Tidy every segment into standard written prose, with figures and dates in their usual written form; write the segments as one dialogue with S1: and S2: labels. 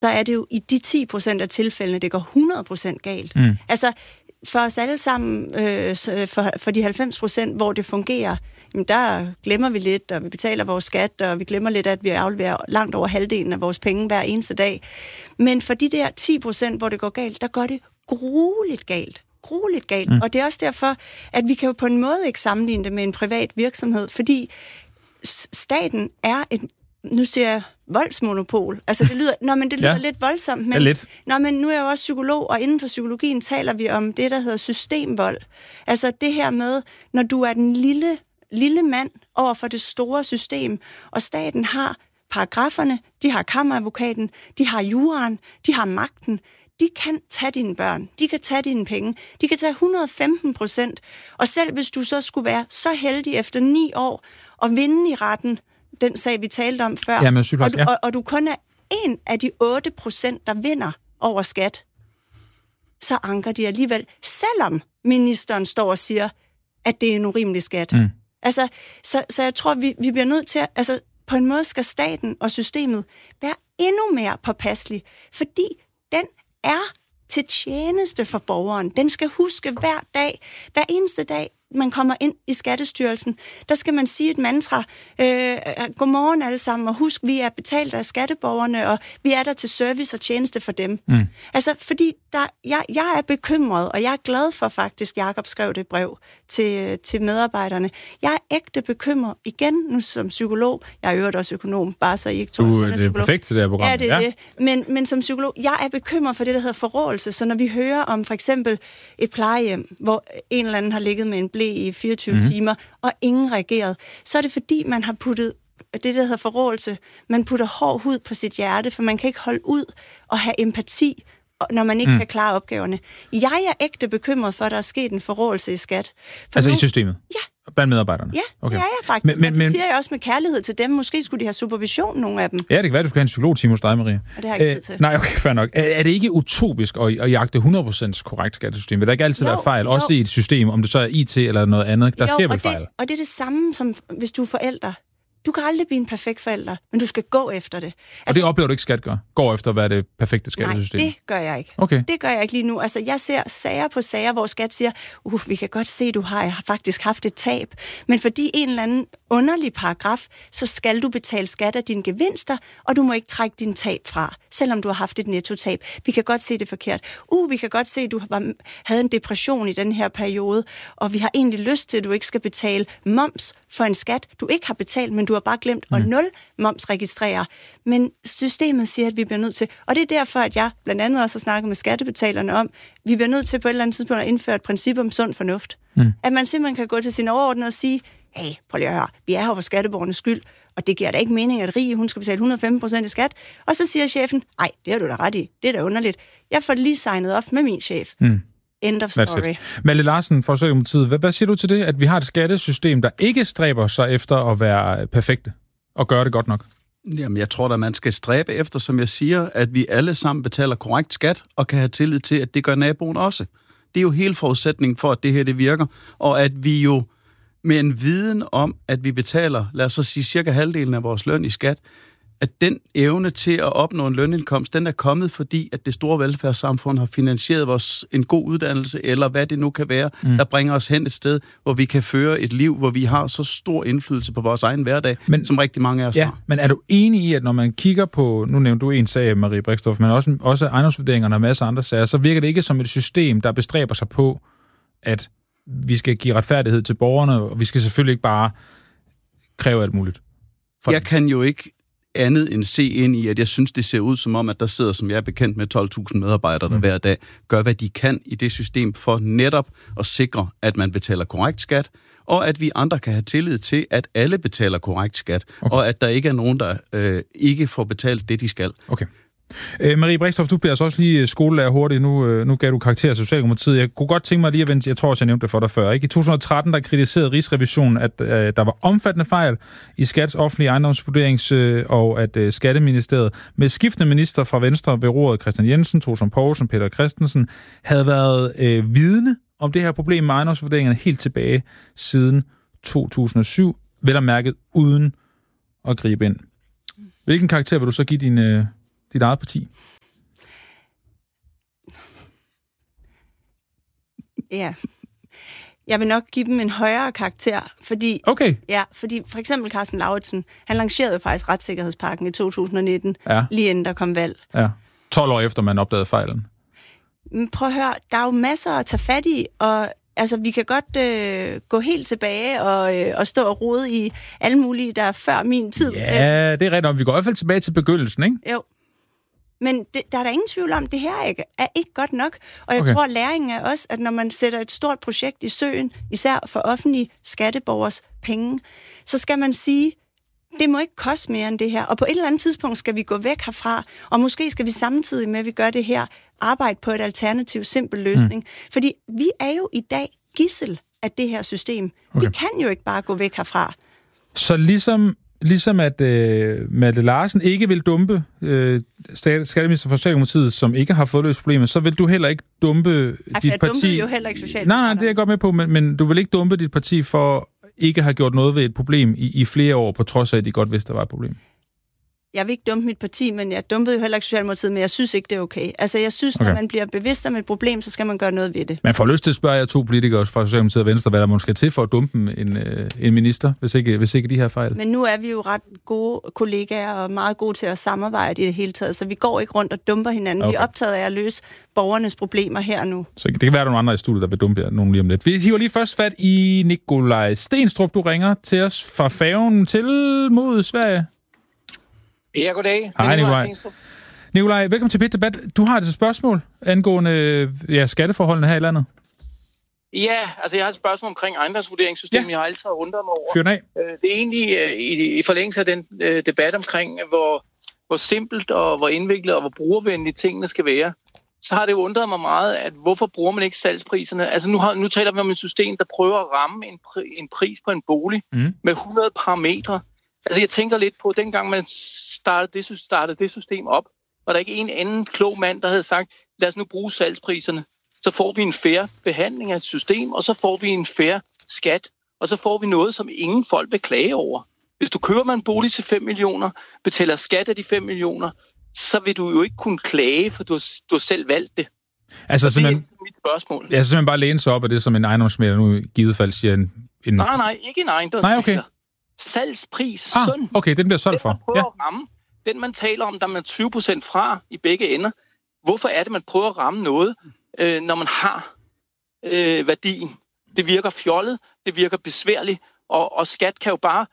S1: så er det jo i de 10% af tilfældene, det går 100% galt. Altså, for os alle sammen, for de 90%, hvor det fungerer, jamen der glemmer vi lidt, og vi betaler vores skat, og vi glemmer lidt, at vi afleverer langt over halvdelen af vores penge hver eneste dag. Men for de der 10%, hvor det går galt, der går det grueligt galt. Og det er også derfor, at vi kan jo på en måde ikke sammenligne det med en privat virksomhed, fordi staten er nu siger jeg voldsmonopol. Altså det lyder lidt voldsomt, men nu er jeg jo også psykolog, og inden for psykologien taler vi om det, der hedder systemvold. Altså det her med, når du er den lille mand over for det store system, og staten har paragraferne, de har kammeradvokaten, de har juraen, de har magten. De kan tage dine børn, de kan tage dine penge, de kan tage 115%, og selv hvis du så skulle være så heldig efter 9 år og vinde i retten, den sag, vi talte om før, og du kun er en af de 8%, der vinder over skat, så anker de alligevel, selvom ministeren står og siger, at det er en urimelig skat. Altså, så jeg tror, vi bliver nødt til at, altså, på en måde skal staten og systemet være endnu mere påpasselig, fordi den er til tjeneste for borgeren. Den skal huske hver eneste dag, man kommer ind i Skattestyrelsen, der skal man sige et mantra. Godmorgen alle sammen, og husk, vi er betalt af skatteborgerne, og vi er der til service og tjeneste for dem. Altså, fordi jeg er bekymret, og jeg er glad for faktisk, Jakob skrev det brev til medarbejderne. Jeg er ægte bekymret, igen nu som psykolog, jeg er øvrigt også økonom, bare så I ikke tror,
S2: det er perfekt til det her program.
S1: Ja, det er det. Men som psykolog, jeg er bekymret for det, der hedder forrådelse, så når vi hører om for eksempel et plejehjem, hvor en eller anden har ligget med en i 24 timer, og ingen reagerede, så er det fordi, man har puttet det, der hedder forrådelse, man putter hård hud på sit hjerte, for man kan ikke holde ud og have empati, når man ikke kan klare opgaverne. Jeg er ægte bekymret for, at der er sket en forrådelse i skat.
S2: Altså i systemet?
S1: Ja.
S2: Blandt medarbejderne?
S1: Ja, okay. Det er jeg faktisk. Men det siger jeg også med kærlighed til dem. Måske skulle de have supervision, nogle af dem.
S2: Ja, det kan være, du skulle have en psykologteam hos dig, Maria.
S1: Og det har jeg ikke tid til.
S2: Nej, okay, fair nok. Er det ikke utopisk at jagte 100% korrekt skattesystem? Vil der ikke altid være fejl? Også i et system, om det så er IT eller noget andet? Der sker vel fejl?
S1: Og det er det samme, som hvis du er forælder. Du kan aldrig blive en perfekt forælder, men du skal gå efter det. Altså,
S2: og det oplever du ikke, skat gør? Går efter, hvad er det perfekte skattesystem?
S1: Nej, det gør jeg ikke.
S2: Okay.
S1: Det gør jeg ikke lige nu. Altså, jeg ser sager på sager, hvor skat siger, vi kan godt se, du har faktisk haft et tab, men fordi en eller anden underlig paragraf, så skal du betale skat af dine gevinster, og du må ikke trække din tab fra, selvom du har haft et nettotab. Vi kan godt se det forkert. Vi kan godt se, at du havde en depression i den her periode, og vi har egentlig lyst til, at du ikke skal betale moms for en skat, du ikke har betalt, men du har bare glemt at 0 moms registrere. Men systemet siger, at vi bliver nødt til, og det er derfor, at jeg blandt andet også har snakket med skattebetalerne om, vi bliver nødt til på et eller andet tidspunkt at indføre et princip om sund fornuft. At man simpelthen kan gå til sin overordnede og sige, hey, prøv lige at høre, vi er her for skatteborgernes skyld, og det giver da ikke mening, at Rie, hun skal betale 115% i skat. Og så siger chefen, nej, det har du da ret i, det er da underligt. Jeg får lige signet op med min chef. End of story.
S2: Malte Larsen fra Socialdemokratiet, hvad siger du til det, at vi har et skattesystem, der ikke stræber sig efter at være perfekte og gøre det godt nok?
S3: Jamen, jeg tror da, man skal stræbe efter, som jeg siger, at vi alle sammen betaler korrekt skat og kan have tillid til, at det gør naboen også. Det er jo hele forudsætningen for, at det her det virker, og at vi jo med en viden om, at vi betaler, lad os så sige, cirka halvdelen af vores løn i skat, at den evne til at opnå en lønindkomst, den er kommet, fordi at det store velfærdssamfund har finansieret en god uddannelse, eller hvad det nu kan være, der bringer os hen et sted, hvor vi kan føre et liv, hvor vi har så stor indflydelse på vores egen hverdag, som rigtig mange af os har.
S2: Men er du enig i, at når man kigger på, nu nævnte du en sag, Marie Brixdorf, men også ejendomsvurderingerne og masser af andre sager, så virker det ikke som et system, der bestræber sig på, at vi skal give retfærdighed til borgerne, og vi skal selvfølgelig ikke bare kræve alt muligt.
S3: Jeg kan jo ikke andet end se ind i, at jeg synes, det ser ud som om, at der sidder, som jeg er bekendt med, 12.000 medarbejdere, der hver dag gør, hvad de kan i det system for netop at sikre, at man betaler korrekt skat, og at vi andre kan have tillid til, at alle betaler korrekt skat, og at der ikke er nogen, der ikke får betalt det, de skal.
S2: Okay. Marie Brixdorf, du bliver altså også lige skolelærer hurtigt. Nu gav du karakter til Socialdemokratiet. Jeg kunne godt tænke mig lige at vente, jeg tror også, jeg nævnte det for dig før. Ikke? I 2013, der kritiserede Rigsrevisionen, at der var omfattende fejl i Skats offentlige ejendomsvurderings, og at Skatteministeriet med skiftende minister fra Venstre ved roret Christian Jensen, Thorsten Poulsen, Peter Christensen, havde været vidne om det her problem med ejendomsvurderingerne helt tilbage siden 2007, vel at mærket uden at gribe ind. Hvilken karakter vil du så give dit eget parti?
S1: Ja. Jeg vil nok give dem en højere karakter, fordi, fordi for eksempel Karsten Lauritsen, han lancerede faktisk retssikkerhedspakken i 2019, lige inden der kom valg.
S2: Ja. 12 år efter man opdagede fejlen.
S1: Men prøv at høre, der er jo masser at tage fat i, og altså, vi kan godt gå helt tilbage og stå og rode i alle mulige, der er før min tid.
S2: Ja, det er rigtigt. Vi går i hvert fald tilbage til begyndelsen, ikke?
S1: Jo. Men der er der ingen tvivl om, det her er ikke godt nok. Og jeg tror, læringen er også, at når man sætter et stort projekt i søen, især for offentlige skatteborgers penge, så skal man sige, det må ikke koste mere end det her. Og på et eller andet tidspunkt skal vi gå væk herfra, og måske skal vi samtidig med, at vi gør det her, arbejde på et alternativ, simpel løsning. Fordi vi er jo i dag gidsel af det her system. Vi kan jo ikke bare gå væk herfra.
S2: Så ligesom at Mette Larsen ikke vil dumpe skatteminister for Socialdemokratiet, som ikke har fået løst problemet, så vil du heller ikke dumpe dit parti...
S1: Jeg jo heller ikke Socialdemokrater.
S2: Nej, det er jeg godt med på, men du vil ikke dumpe dit parti for ikke have gjort noget ved et problem i flere år, på trods af, at de godt vidste, der var et problem.
S1: Jeg vil ikke dumpe mit parti, men jeg dumpede jo heller ikke Socialdemokratiet, men jeg synes ikke, det er okay. Altså, jeg synes, når man bliver bevidst om et problem, så skal man gøre noget ved det.
S2: Man får lyst til at spørge jer to politikere fra Socialdemokratiet og Venstre, hvad der måske skal til for at dumpe en minister, hvis ikke de her fejl.
S1: Men nu er vi jo ret gode kollegaer og meget gode til at samarbejde i det hele taget, så vi går ikke rundt og dumper hinanden. Vi er optaget af at løse borgernes problemer her nu.
S2: Så det kan være, nogle andre i studiet, der vil dumpe jer nogen lige om lidt. Vi hiver lige først fat i Nikolaj Stenstrup. Du ringer til os fra færgen til mod Sverige.
S4: Ja, goddag.
S2: Hej, Nikolaj. Nikolaj, velkommen til Pit Debat. Du har et spørgsmål angående skatteforholdene her i landet.
S4: Ja, altså jeg har et spørgsmål omkring ejendomsvurderingssystemet. Jeg har altid undret mig over.
S2: Fyr den af.
S4: Det er egentlig i forlængelse af den debat omkring, hvor simpelt og hvor indviklet og hvor brugervenlige tingene skal være. Så har det jo undret mig meget, at hvorfor bruger man ikke salgspriserne? Altså nu taler vi om et system, der prøver at ramme en pris på en bolig med 100 parametre. Altså jeg tænker lidt på, dengang man startede det system op, var der ikke en anden klog mand, der havde sagt, lad os nu bruge salgspriserne. Så får vi en fair behandling af et system, og så får vi en fair skat, og så får vi noget, som ingen folk vil klage over. Hvis du køber en bolig til 5 millioner, betaler skat af de 5 millioner, så vil du jo ikke kunne klage, for du har selv valgt det.
S2: Altså
S4: det er mit spørgsmål.
S2: Jeg simpelthen bare læne sig op af det, som en ejendomsmægler nu i givet fald siger en...
S4: Nej, ikke en ejendomsmægler.
S2: Nej, okay.
S4: Salgspris.
S2: Okay, den bliver solgt for.
S4: Den, at ramme, den man taler om, der man 20% fra i begge ender. Hvorfor er det, man prøver at ramme noget, når man har værdien? Det virker fjollet, det virker besværligt, og skat kan jo bare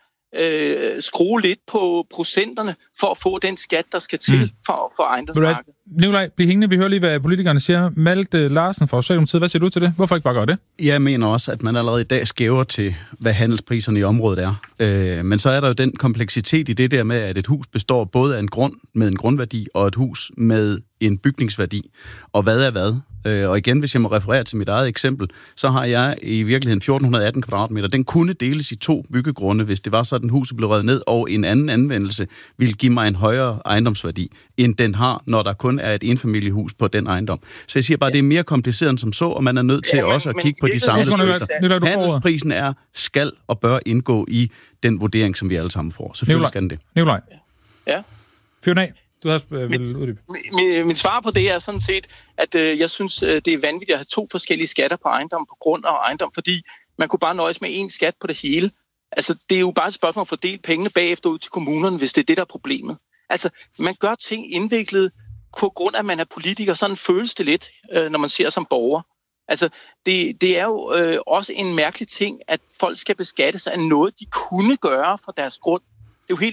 S4: skrue lidt på procenterne for at få den skat, der skal til for ejendomsmarkedet.
S2: Nikolaj, bliv hængende. Vi hører lige, hvad politikerne siger. Malte Larsen fra Socialdemokratiet, hvad siger du til det? Hvorfor ikke bare gøre det?
S3: Jeg mener også, at man allerede i dag skæver til, hvad handelspriserne i området er. Men så er der jo den kompleksitet i det der med, at et hus består både af en grund med en grundværdi og et hus med en bygningsværdi. Og hvad er hvad? Og igen, hvis jeg må referere til mit eget eksempel, så har jeg i virkeligheden 1418 kvadratmeter. Den kunne deles i 2 byggegrunde, hvis det var sådan, huset blev revet ned, og en anden anvendelse ville give mig en højere ejendomsværdi, end den har, når der kun er et enfamiliehus på den ejendom. Så jeg siger bare, det er mere kompliceret end som så, og man er nødt til også at kigge på de samlede priser. Handelsprisen skal og bør indgå i den vurdering, som vi alle sammen får. Selvfølgelig skal den det.
S2: Nikolaj.
S4: Ja.
S2: Fyr den af. Du har vel uddybe.
S4: Mit svar på det er sådan set, at jeg synes, det er vanvittigt at have 2 forskellige skatter på ejendom, på grund og ejendom, fordi man kunne bare nøjes med én skat på det hele. Altså, det er jo bare et spørgsmål at fordele pengene bagefter ud til kommunerne, hvis det er det, der er problemet. Altså, man gør ting indviklet på grund af, at man er politiker. Sådan føles det lidt, når man ser som borger. Altså, det er jo også en mærkelig ting, at folk skal beskattes af noget, de kunne gøre for deres grund. Det er jo helt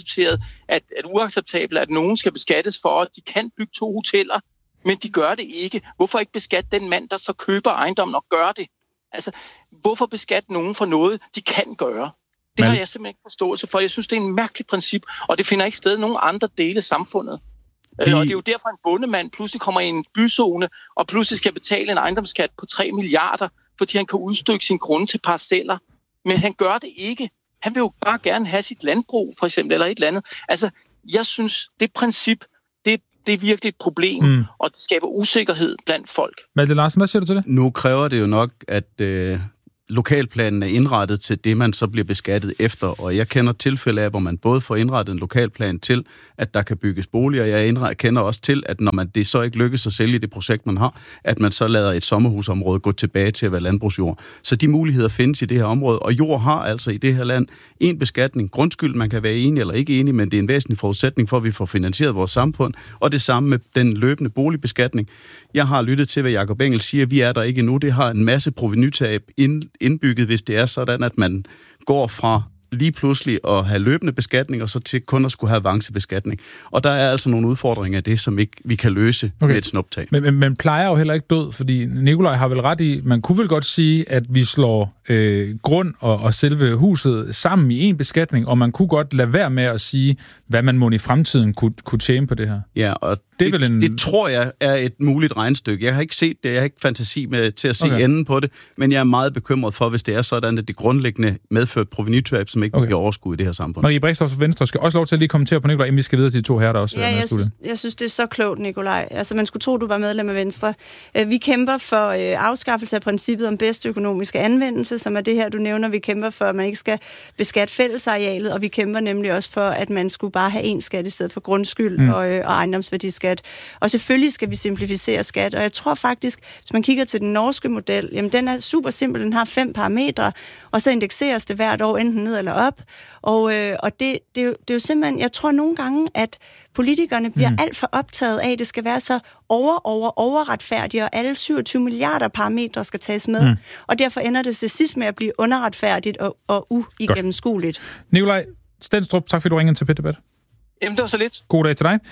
S4: uacceptabelt, at nogen skal beskattes for, at de kan bygge 2 hoteller, men de gør det ikke. Hvorfor ikke beskatte den mand, der så køber ejendommen og gør det? Altså, hvorfor beskatte nogen for noget, de kan gøre? Det har jeg simpelthen ikke forståelse for. Jeg synes, det er en mærkelig princip, og det finder ikke sted i nogen andre dele af samfundet. Og det er jo derfor, en bondemand pludselig kommer i en byzone, og pludselig skal betale en ejendomsskat på 3 milliarder, fordi han kan udstykke sin grunde til parceller. Men han gør det ikke. Han vil jo bare gerne have sit landbrug, for eksempel, eller et eller andet. Altså, jeg synes, det princip, det er virkelig et problem, og det skaber usikkerhed blandt folk.
S2: Malte Larsen, hvad siger du til det?
S3: Nu kræver det jo nok, at lokalplanen er indrettet til det, man så bliver beskattet efter. Og jeg kender tilfælde af, hvor man både får indrettet en lokalplan til, at der kan bygges boliger. Jeg kender også til, at når det så ikke lykkes at sælge det projekt, man har, at man så lader et sommerhusområde gå tilbage til at være landbrugsjord. Så de muligheder findes i det her område. Og jord har altså i det her land en beskatning. Grundskyld, man kan være enig eller ikke enig, men det er en væsentlig forudsætning for, at vi får finansieret vores samfund. Og det samme med den løbende boligbeskatning. Jeg har lyttet til, hvad Jacob Engel siger. Vi er der ikke endnu. Det har en masse provenytab indbygget, hvis det er sådan, at man går fra lige pludselig at have løbende beskatning, og så til kun at skulle have avancebeskatning. Og der er altså nogle udfordringer af det, som ikke vi kan løse med et snuptag.
S2: Men plejer jo heller ikke død, fordi Nikolaj har vel ret i, man kunne vel godt sige, at vi slår grund og selve huset sammen i en beskatning, og man kunne godt lade være med at sige, hvad man må i fremtiden kunne tjene på det her.
S3: Ja, og det tror jeg er et muligt regnestykke. Jeg har ikke set det, jeg har ikke fantasi til at se enden på det, men jeg er meget bekymret for, hvis det er sådan, at det grundlæggende medfører provenytab, som ikke bliver overskud i det her samfund.
S2: Marie Brixtofte fra Venstre skal også lov til at lige kommentere på Nikolaj, inden vi skal videre til de to herrer, der også
S1: er med i studiet. Jeg synes, det er så klogt, Nikolaj. Altså, man skulle tro, du var medlem af Venstre. Vi kæmper for afskaffelse af princippet om bedste økonomiske anvendelse, som er det her, du nævner. Vi kæmper for, at man ikke skal beskatte fællesarealet, og vi kæmper nemlig også for, at man skulle bare have én skat i stedet for grundskyld og ejendomsværdiskat. Og selvfølgelig skal vi simplificere skat, og jeg tror faktisk, hvis man kigger til den norske model, jamen den er super simpel, den har 5 parametre, og så indekseres det hvert år enten ned eller op. Og det er jo simpelthen, jeg tror nogle gange, at politikerne bliver alt for optaget af, at det skal være så overretfærdigt, og alle 27 milliarder parametre skal tages med. Og derfor ender det til sidst med at blive underretfærdigt og uigennemskueligt.
S2: Nikolaj Stenstrup, tak fordi du ringede til P-debat.
S4: Jamen, det var så lidt.
S2: God dag til dig.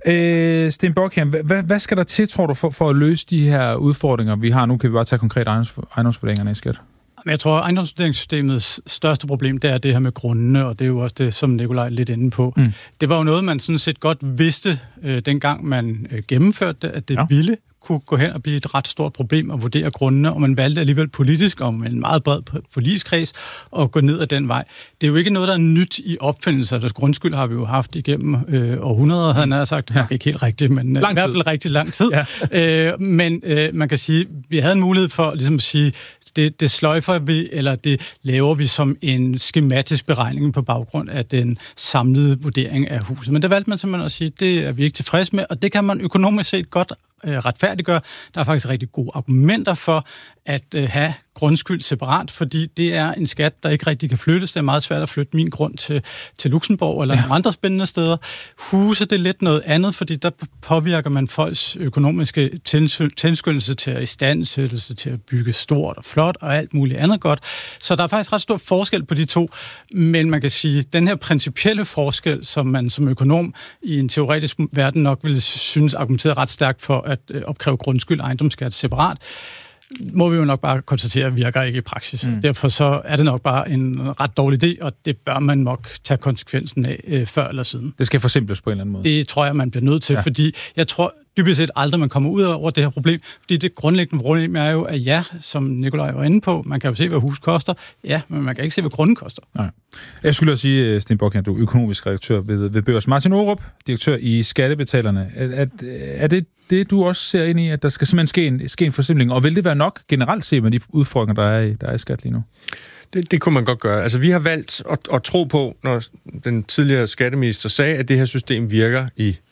S2: Sten Bockhjem, hvad skal der til, tror du, for at løse de her udfordringer, vi har? Nu kan vi bare tage konkret ejendomsvurderingerne i skat.
S5: Jeg tror, at ejendomsvurderingssystemets største problem, det er det her med grundene, og det er jo også det, som Nikolaj er lidt inde på. Det var jo noget, man sådan set godt vidste, dengang man gennemførte det, at det ville kunne gå hen og blive et ret stort problem at vurdere grundene, og man valgte alligevel politisk, og med en meget bred forligskreds, at gå ned ad den vej. Det er jo ikke noget, der er nyt i opfindelser. Der grundskyld har vi jo haft igennem århundreder, havde han sagt. Ikke helt rigtigt, men i hvert fald rigtig lang tid. Ja. Men man kan sige, vi havde en mulighed for ligesom at sige, det sløjfer vi, eller det laver vi som en skematisk beregning på baggrund af den samlede vurdering af huset. Men der valgte man simpelthen at sige, det er vi ikke tilfredse med, og det kan man økonomisk set godt retfærdiggøre. Der er faktisk rigtig gode argumenter for at have grundskyld separat, fordi det er en skat, der ikke rigtig kan flyttes. Det er meget svært at flytte min grund til Luxembourg eller andre spændende steder. Huse, det er lidt noget andet, fordi der påvirker man folks økonomiske tilskyndelse til at istandsættelse, til at bygge stort og flot og alt muligt andet godt. Så der er faktisk ret stor forskel på de to, men man kan sige, den her principielle forskel, som man som økonom i en teoretisk verden nok ville synes argumenteret ret stærkt for at opkræve grundskyld og ejendomsskat separat, må vi jo nok bare konstatere, at virker ikke i praksis. Derfor så er det nok bare en ret dårlig idé, og det bør man nok tage konsekvensen af før eller siden.
S2: Det skal forsimples på en eller anden måde.
S5: Det tror jeg, man bliver nødt til, fordi jeg tror dybest set aldrig, man kommer ud over det her problem, fordi det grundlæggende problem er jo, at ja, som Nikolaj var inde på, man kan jo se, hvad hus koster, ja, men man kan ikke se, hvad grunden koster. Nej.
S2: Jeg skulle også sige, Sten Bockhjem, du er økonomisk redaktør ved Børs. Martin Aarup, direktør i Skattebetalerne. Er det, du også ser ind i, at der skal simpelthen ske en forsimpling, og vil det være nok generelt set med de udfordringer, der er i skat lige nu?
S6: Det kunne man godt gøre. Altså, vi har valgt at tro på, når den tidligere skatteminister sagde, at det her system virker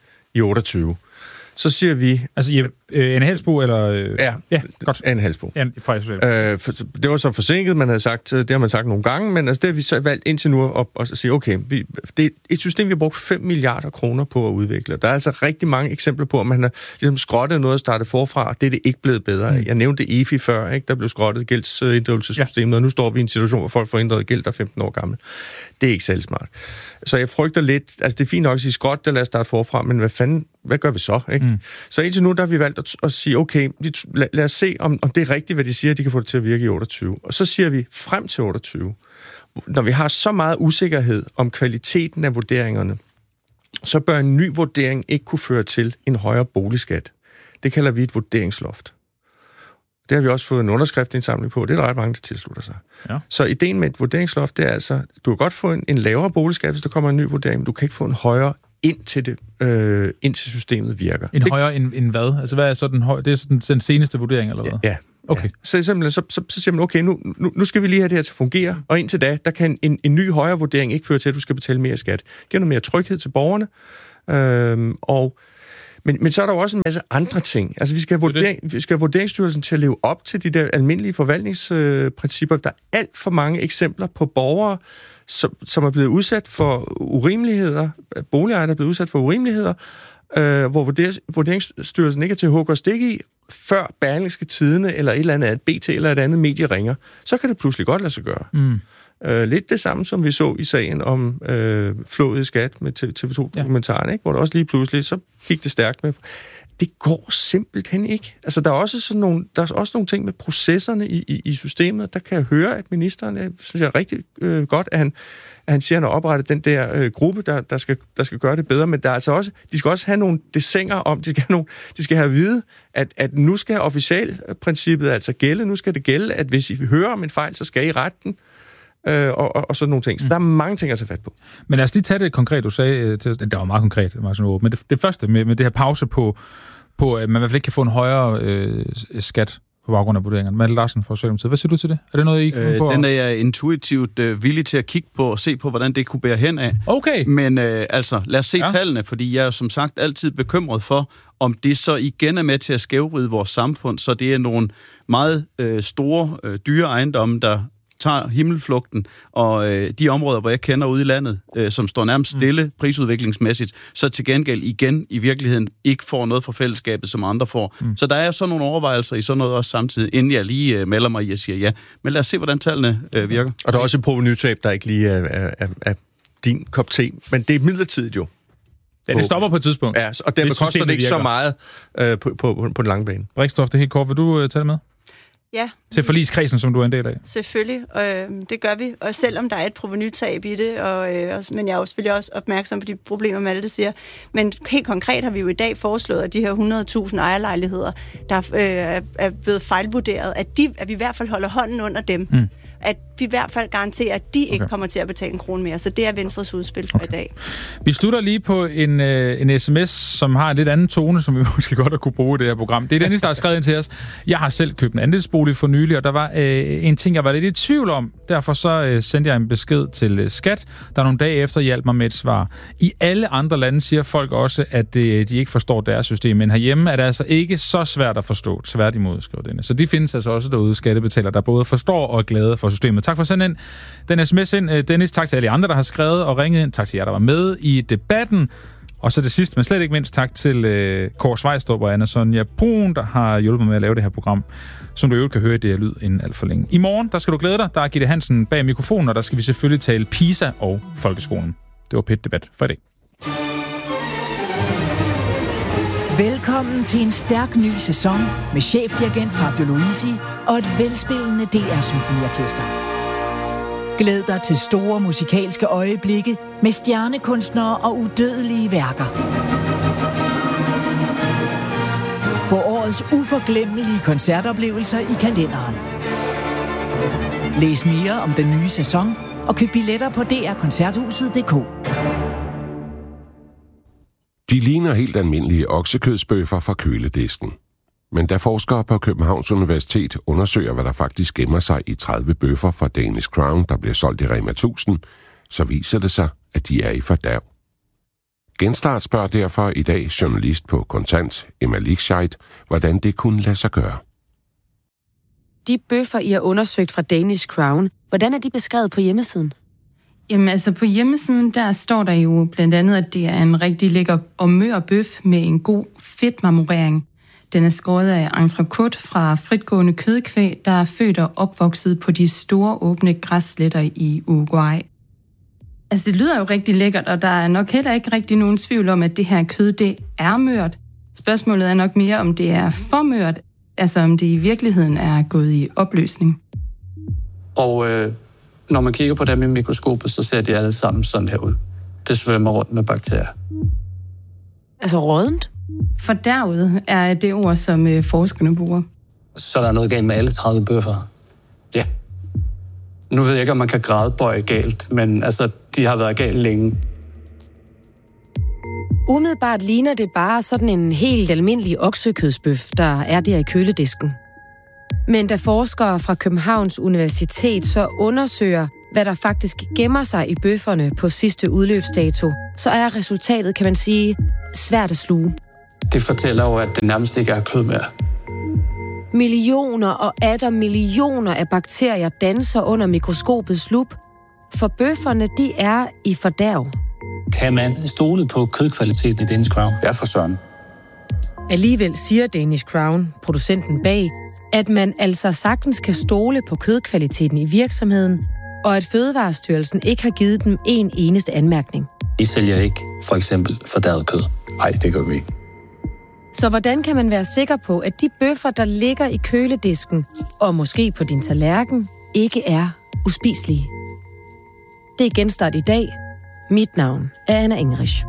S6: i 28. Så siger vi...
S2: Altså, Anne Halsbo, eller...
S6: Ja,
S2: godt.
S6: Anne Halsbo. Det var så forsinket, man havde sagt, det har man sagt nogle gange, men altså, det har vi så valgt indtil nu at sige, okay, det er et system, vi har brugt 5 milliarder kroner på at udvikle. Der er altså rigtig mange eksempler på, at man har ligesom skrottet noget og startet forfra, og det er det ikke blevet bedre. Jeg nævnte EFI før, ikke? Der blev skrottet gældsinddrivelsessystemet, og nu står vi i en situation, hvor folk får inddrevet gæld, der er 15 år gammel. Det er ikke særlig smart. Så jeg frygter lidt, altså det er fint nok at sige skråt, der lad os starte forfra, men hvad gør vi så? Ikke? Så indtil nu, der har vi valgt at sige, okay, lad os se, om det er rigtigt, hvad de siger, de kan få det til at virke i 28. Og så siger vi frem til 28, når vi har så meget usikkerhed om kvaliteten af vurderingerne, så bør en ny vurdering ikke kunne føre til en højere boligskat. Det kalder vi et vurderingsloft. Det har vi også fået en underskriftindsamling på. Det er der ret mange, der tilslutter sig. Ja. Så ideen med et vurderingsloft, det er altså, du kan godt få en lavere boligskat, hvis der kommer en ny vurdering, men du kan ikke få en højere indtil systemet virker.
S2: Højere end hvad? Altså hvad er så den højere? Det er sådan den seneste vurdering, eller hvad?
S6: Ja.
S2: Okay.
S6: Ja. Så simpelthen, så siger man, okay, nu skal vi lige have det her til at fungere, og indtil da, der kan en ny højere vurdering ikke føre til, at du skal betale mere skat. Det giver noget mere tryghed til borgerne, Men så er der jo også en masse andre ting. Altså, vi skal have Vurderingsstyrelsen til at leve op til de der almindelige forvaltningsprincipper. Der er alt for mange eksempler på borgere, som er blevet udsat for urimeligheder, boligejere, der er blevet udsat for urimeligheder, hvor Vurderingsstyrelsen ikke er til at hugge og stikke i, før Berlingske Tidende eller et eller andet BT eller et andet medie ringer. Så kan det pludselig godt lade sig gøre. Lidt det samme, som vi så i sagen om flået i skat med TV2-dokumentaren, ikke? Hvor der også lige pludselig, så gik det stærkt med. Det går simpelthen ikke. Altså, der er også nogle ting med processerne i systemet. Der kan jeg høre, at ministeren, jeg synes jeg er rigtig godt, at han siger, at han har oprettet den der gruppe, der skal gøre det bedre, men der er altså også, de skal også have nogle desinger om, de skal have at vide, at nu skal officialprincippet altså gælde, nu skal det gælde, at hvis I hører om en fejl, så skal I rette den, og sådan nogle ting. Så der er mange ting at tage fat på.
S2: Men lad os lige tage det konkret, du sagde, det var meget konkret, men det første med det her pause på, at man i hvert fald ikke kan få en højere skat på baggrund af vurderingerne. Malte Larsen fra Socialdemokratiet. Hvad siger du til det? Er det noget, I kan på?
S3: Den er jeg intuitivt villig til at kigge på og se på, hvordan det kunne bære hen af.
S2: Okay.
S3: Men lad os se tallene, fordi jeg er som sagt altid bekymret for, om det så igen er med til at skævvride vores samfund, så det er nogle meget store, dyre ejendomme, der tager himmelflugten, og de områder, hvor jeg kender ude i landet, som står nærmest stille prisudviklingsmæssigt, så til gengæld igen i virkeligheden ikke får noget fra fællesskabet, som andre får. Så der er jo sådan nogle overvejelser i sådan noget også samtidig, inden jeg lige melder mig i og siger ja. Men lad os se, hvordan tallene virker.
S6: Og der er også et provenutab, der ikke lige er din kop te, men det er midlertidigt jo.
S2: Ja, det stopper på et tidspunkt.
S6: Ja, og dermed koster det ikke så meget på den lange bane.
S2: Brixtofte, det helt kort. Vil du tage det med?
S1: Ja.
S2: Til forligskredsen, som du er en del af?
S1: Selvfølgelig, det gør vi. Og selvom der er et provenutab i det, men jeg er jo selvfølgelig også opmærksom på de problemer, Malte siger. Men helt konkret har vi jo i dag foreslået, at de her 100.000 ejerlejligheder, der er blevet fejlvurderet, at vi i hvert fald holder hånden under dem. At vi i hvert fald garanterer, at de ikke kommer til at betale en krone mere. Så det er Venstres udspil for i dag.
S2: Vi slutter lige på en sms, som har en lidt anden tone, som vi måske godt har kunne bruge i det her program. Det er Dennis, der har skrevet ind til os. Jeg har selv købt en andelsbolig for nylig, og der var en ting, jeg var lidt i tvivl om. Derfor så sendte jeg en besked til Skat, der nogle dage efter hjalp mig med et svar. I alle andre lande siger folk også, at de ikke forstår deres system, men herhjemme er det altså ikke så svært at forstå. Tværtimod, skriver Dennis. Så de findes altså også derude, skattebetalere, der både forstår og er glade for systemet. Tak for at sende den sms ind. Dennis, tak til alle andre, der har skrevet og ringet ind. Tak til jer, der var med i debatten. Og så det sidste, men slet ikke mindst, tak til Kåre Svejstrup og Anna Sonja Brun, der har hjulpet mig med at lave det her program, som du jo kan høre i det her lyd inden alt for længe. I morgen, der skal du glæde dig. Der er Gitte Hansen bag mikrofonen, og der skal vi selvfølgelig tale PISA og folkeskolen. Det var Pet Debat for i dag.
S7: Velkommen til en stærk ny sæson med chefdirigent Fabio Luisi og et velspillende DR-symfoniorkester. Glæd dig til store musikalske øjeblikke med stjernekunstnere og udødelige værker. Få årets uforglemmelige koncertoplevelser i kalenderen. Læs mere om den nye sæson og køb billetter på drkoncerthuset.dk.
S8: De ligner helt almindelige oksekødsbøffer fra køledisken. Men da forskere på Københavns Universitet undersøger, hvad der faktisk gemmer sig i 30 bøffer fra Danish Crown, der bliver solgt i Rema 1000, så viser det sig, at de er i fordærv. Genstart spørger derfor i dag journalist på Kontant, Emma Lichscheit, hvordan det kunne lade sig gøre.
S9: De bøffer, I har undersøgt fra Danish Crown, hvordan er de beskrevet på hjemmesiden?
S10: Jamen altså på hjemmesiden, der står der jo blandt andet, at det er en rigtig lækker og mør bøf med en god fedtmarmorering. Den er skåret af entrecôte fra fritgående kødkvæg, der er født og opvokset på de store åbne græssletter i Uruguay. Altså det lyder jo rigtig lækkert, og der er nok heller ikke rigtig nogen tvivl om, at det her kød, det er mørt. Spørgsmålet er nok mere, om det er for mørt, altså om det i virkeligheden er gået i opløsning.
S11: Og når man kigger på dem i mikroskopet, så ser de alle sammen sådan her ud. Det svømmer rundt med bakterier.
S9: Altså rådent?
S10: Fordærvet er det ord, som forskerne bruger.
S11: Så der er noget galt med alle 30 bøffer. Ja. Nu ved jeg ikke, om man kan gradbøje galt, men altså, de har været galt længe.
S9: Umiddelbart ligner det bare sådan en helt almindelig oksekødsbøf, der er der i køledisken. Men da forskere fra Københavns Universitet så undersøger, hvad der faktisk gemmer sig i bøfferne på sidste udløbsdato, så er resultatet, kan man sige, svært at sluge.
S11: Det fortæller jo, at det nærmest ikke er kød mere.
S9: Millioner og atter millioner af bakterier danser under mikroskopets lup, for bøfferne, de er i fordærv.
S11: Kan man stole på kødkvaliteten i Danish Crown? Ja, for søren.
S9: Alligevel siger Danish Crown, producenten bag, at man altså sagtens kan stole på kødkvaliteten i virksomheden, og at Fødevarestyrelsen ikke har givet dem en eneste anmærkning.
S11: I sælger ikke for eksempel fordærvet kød? Nej, det gør vi ikke.
S9: Så hvordan kan man være sikker på, at de bøffer, der ligger i køledisken, og måske på din tallerken, ikke er uspiselige? Det er Genstart i dag. Mit navn er Anna Engerich.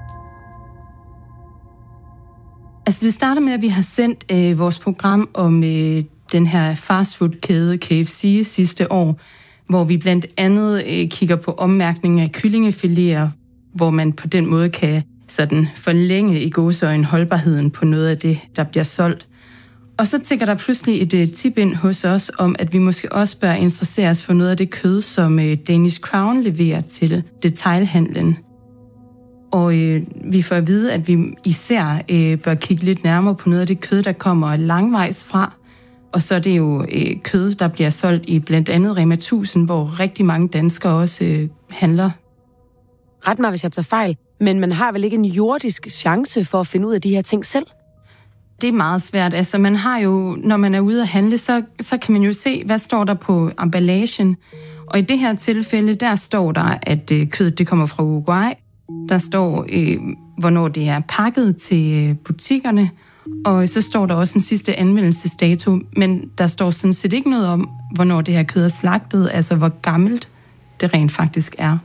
S10: Altså det starter med, at vi har sendt vores program om den her fastfood-kæde KFC sidste år, hvor vi blandt andet kigger på ommærkning af kyllingefiléer, hvor man på den måde kan sådan forlænge i gåseøjne holdbarheden på noget af det, der bliver solgt. Og så tænker der pludselig et tip ind hos os om, at vi måske også bør interessere os for noget af det kød, som Danish Crown leverer til detailhandlen. Og vi får at vide, at vi især bør kigge lidt nærmere på noget af det kød, der kommer langvejs fra. Og så er det jo kød, der bliver solgt i blandt andet Rema 1000, hvor rigtig mange danskere også handler.
S9: Ret mig, hvis jeg tager fejl, men man har vel ikke en jordisk chance for at finde ud af de her ting selv?
S10: Det er meget svært. Altså, man har jo, når man er ude at handle, så kan man jo se, hvad står der på emballagen. Og i det her tilfælde, der står der, at kødet det kommer fra Uruguay. Der står, hvornår det er pakket til butikkerne. Og så står der også en sidste anvendelsesdato. Men der står sådan set ikke noget om, hvornår det her kød er slagtet. Altså, hvor gammelt det rent faktisk er.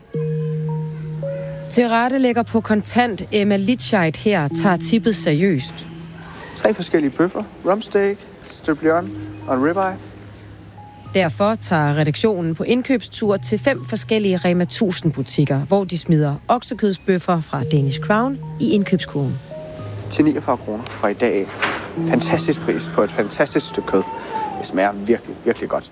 S9: Tilrettelægger på kontant Emma Litscheid her tager tippet seriøst.
S12: 3 forskellige bøffer, rumsteak, sirloin og en ribeye.
S9: Derfor tager redaktionen på indkøbstur til 5 forskellige Rema 1000 butikker, hvor de smider oksekødsbøffer fra Danish Crown i indkøbskurven.
S12: Til 49 kroner fra i dag. Fantastisk pris på et fantastisk stykke kød. Det smager virkelig, virkelig godt.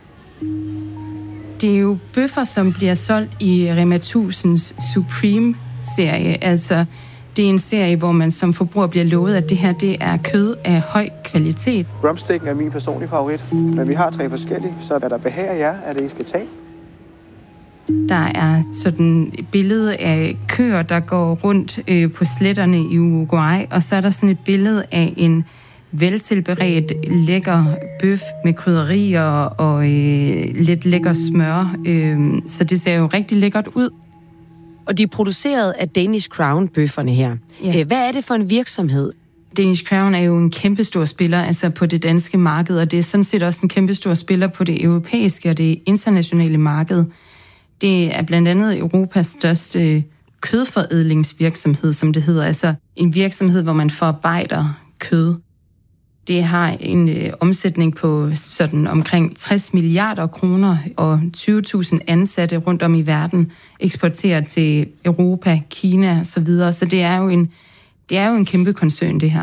S10: Det er jo bøffer, som bliver solgt i Rema 1000's Supreme-serie. Altså, det er en serie, hvor man som forbruger bliver lovet, at det her det er kød af høj kvalitet.
S12: Rumsteaken er min personlige favorit, men vi har 3 forskellige, så hvad der behager jer, er det, I skal tage.
S10: Der er sådan et billede af køer, der går rundt på sletterne i Uruguay, og så er der sådan et billede af en veltilberedt, lækker bøf med krydderier og lidt lækker smør. Så det ser jo rigtig lækkert ud.
S9: Og de er produceret af Danish Crown-bøfferne her. Ja. Hvad er det for en virksomhed?
S10: Danish Crown er jo en kæmpestor spiller altså på det danske marked, og det er sådan set også en kæmpestor spiller på det europæiske og det internationale marked. Det er blandt andet Europas største kødforædlingsvirksomhed, som det hedder. Altså en virksomhed, hvor man forarbejder kød. Det har en omsætning på sådan omkring 60 milliarder kroner og 20.000 ansatte rundt om i verden, eksporterer til Europa, Kina osv. Så det er jo en kæmpe koncern, det her.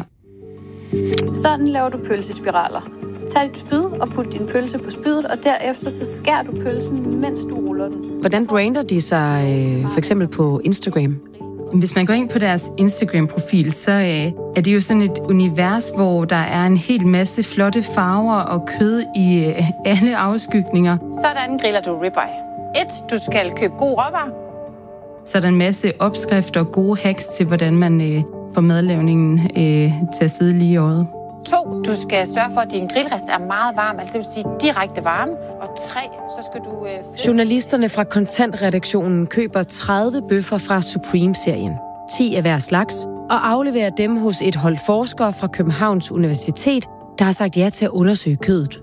S13: Sådan laver du pølsespiraler. Tag et spyd og put din pølse på spydet, og derefter så skærer du pølsen, mens du ruller den.
S9: Hvordan brander de sig for eksempel på Instagram?
S10: Hvis man går ind på deres Instagram-profil, så er det jo sådan et univers, hvor der er en hel masse flotte farver og kød i alle afskygninger.
S13: Sådan griller du ribeye. 1. Du skal købe god råvarer.
S10: Så er der en masse opskrifter og gode hacks til, hvordan man får madlavningen til at sidde lige i øjet.
S13: 2. Du skal sørge for, at din grillrest er meget varm, altså det vil sige direkte varme. Og 3. Så skal du...
S9: Journalisterne fra kontantredaktionen køber 30 bøffer fra Supreme-serien. 10 af hver slags, og afleverer dem hos et hold forskere fra Københavns Universitet, der har sagt ja til at undersøge kødet.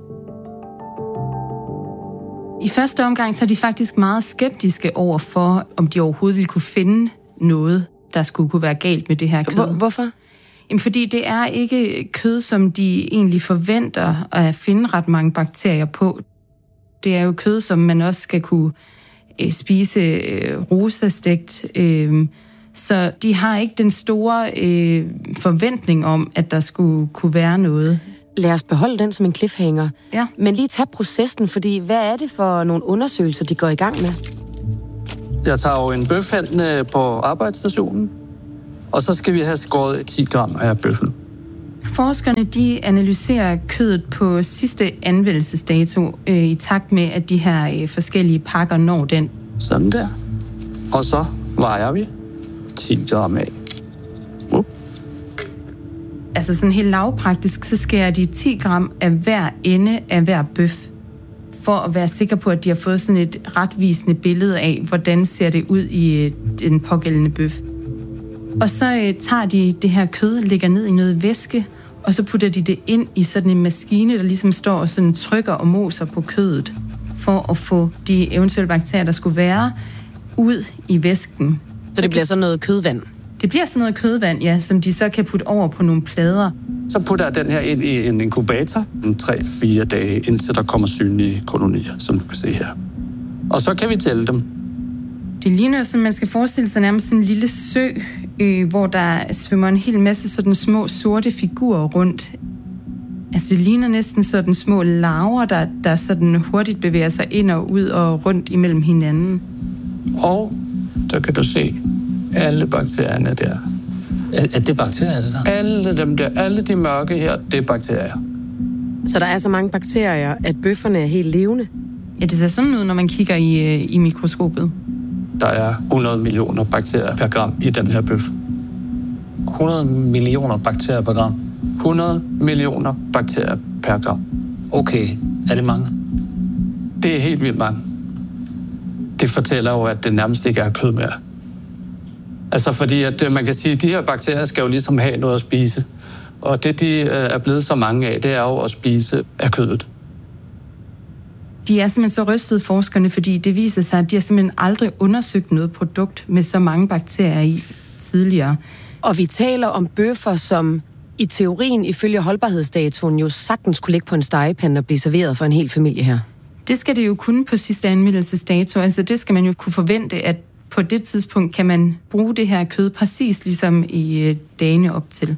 S10: I første omgang så er de faktisk meget skeptiske over for, om de overhovedet ville kunne finde noget, der skulle kunne være galt med det her kød.
S9: Hvorfor?
S10: Jamen, fordi det er ikke kød, som de egentlig forventer at finde ret mange bakterier på. Det er jo kød, som man også skal kunne spise rosastegt. Så de har ikke den store forventning om, at der skulle kunne være noget.
S9: Lad os beholde den som en cliffhanger.
S10: Ja.
S9: Men lige tag processen, fordi hvad er det for nogle undersøgelser, de går i gang med?
S11: Jeg tager jo en bøf hen på arbejdsstationen, og så skal vi have skåret 10 gram af bøffen.
S10: Forskerne de analyserer kødet på sidste anvendelsesdato i takt med, at de her forskellige pakker når den.
S11: Sådan der. Og så vejer vi 10 gram af.
S10: Altså sådan helt lavpraktisk, så skærer de 10 gram af hver ende af hver bøf, for at være sikker på, at de har fået sådan et retvisende billede af, hvordan ser det ud i den pågældende bøf. Og så tager de det her kød, lægger ned i noget væske, og så putter de det ind i sådan en maskine, der ligesom står og sådan trykker og moser på kødet, for at få de eventuelle bakterier, der skulle være, ud i væsken.
S9: Så det bliver sådan noget kødvand?
S10: Det bliver sådan noget kødvand, ja, som de så kan putte over på nogle plader.
S11: Så putter jeg den her ind i en inkubator 3-4 dage, indtil der kommer synlige kolonier, som du kan se her. Og så kan vi tælle dem.
S10: Det ligner, som man skal forestille sig, nærmest sådan en lille sø, hvor der svømmer en hel masse sådan små sorte figurer rundt. Altså det ligner næsten sådan små larver, der sådan hurtigt bevæger sig ind og ud og rundt imellem hinanden.
S11: Og der kan du se alle bakterierne der.
S14: Er det bakterier, det der?
S11: Alle dem der, alle de mørke her, det er bakterier.
S9: Så der er så mange bakterier, at bøfferne er helt levende?
S10: Ja, det ser sådan ud, når man kigger i mikroskopet.
S11: Der er 100 millioner bakterier per gram i den her bøf.
S14: 100 millioner bakterier per gram?
S11: 100 millioner bakterier per gram.
S14: Okay, er det mange?
S11: Det er helt vildt mange. Det fortæller jo, at det nærmest ikke er kød mere. Altså fordi, at man kan sige, at de her bakterier skal jo ligesom have noget at spise. Og det, de er blevet så mange af, det er jo at spise af kødet.
S10: De er simpelthen så rystede, forskerne, fordi det viser sig, at de har simpelthen aldrig undersøgt noget produkt med så mange bakterier i tidligere.
S9: Og vi taler om bøffer, som i teorien ifølge holdbarhedsdatoen jo sagtens kunne ligge på en stegepande og blive serveret for en hel familie her.
S10: Det skal det jo kunne på sidste anmeldelsesdato. Altså det skal man jo kunne forvente, at på det tidspunkt kan man bruge det her kød præcis ligesom i dagene op til.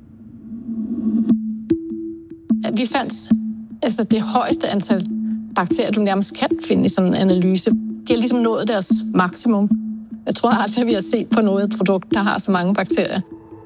S15: Vi fandt altså det højeste antal bakterier, du nærmest kan finde i sådan en analyse. De har ligesom nået deres maksimum. Jeg tror aldrig, at vi har set på noget produkt, der har så mange bakterier.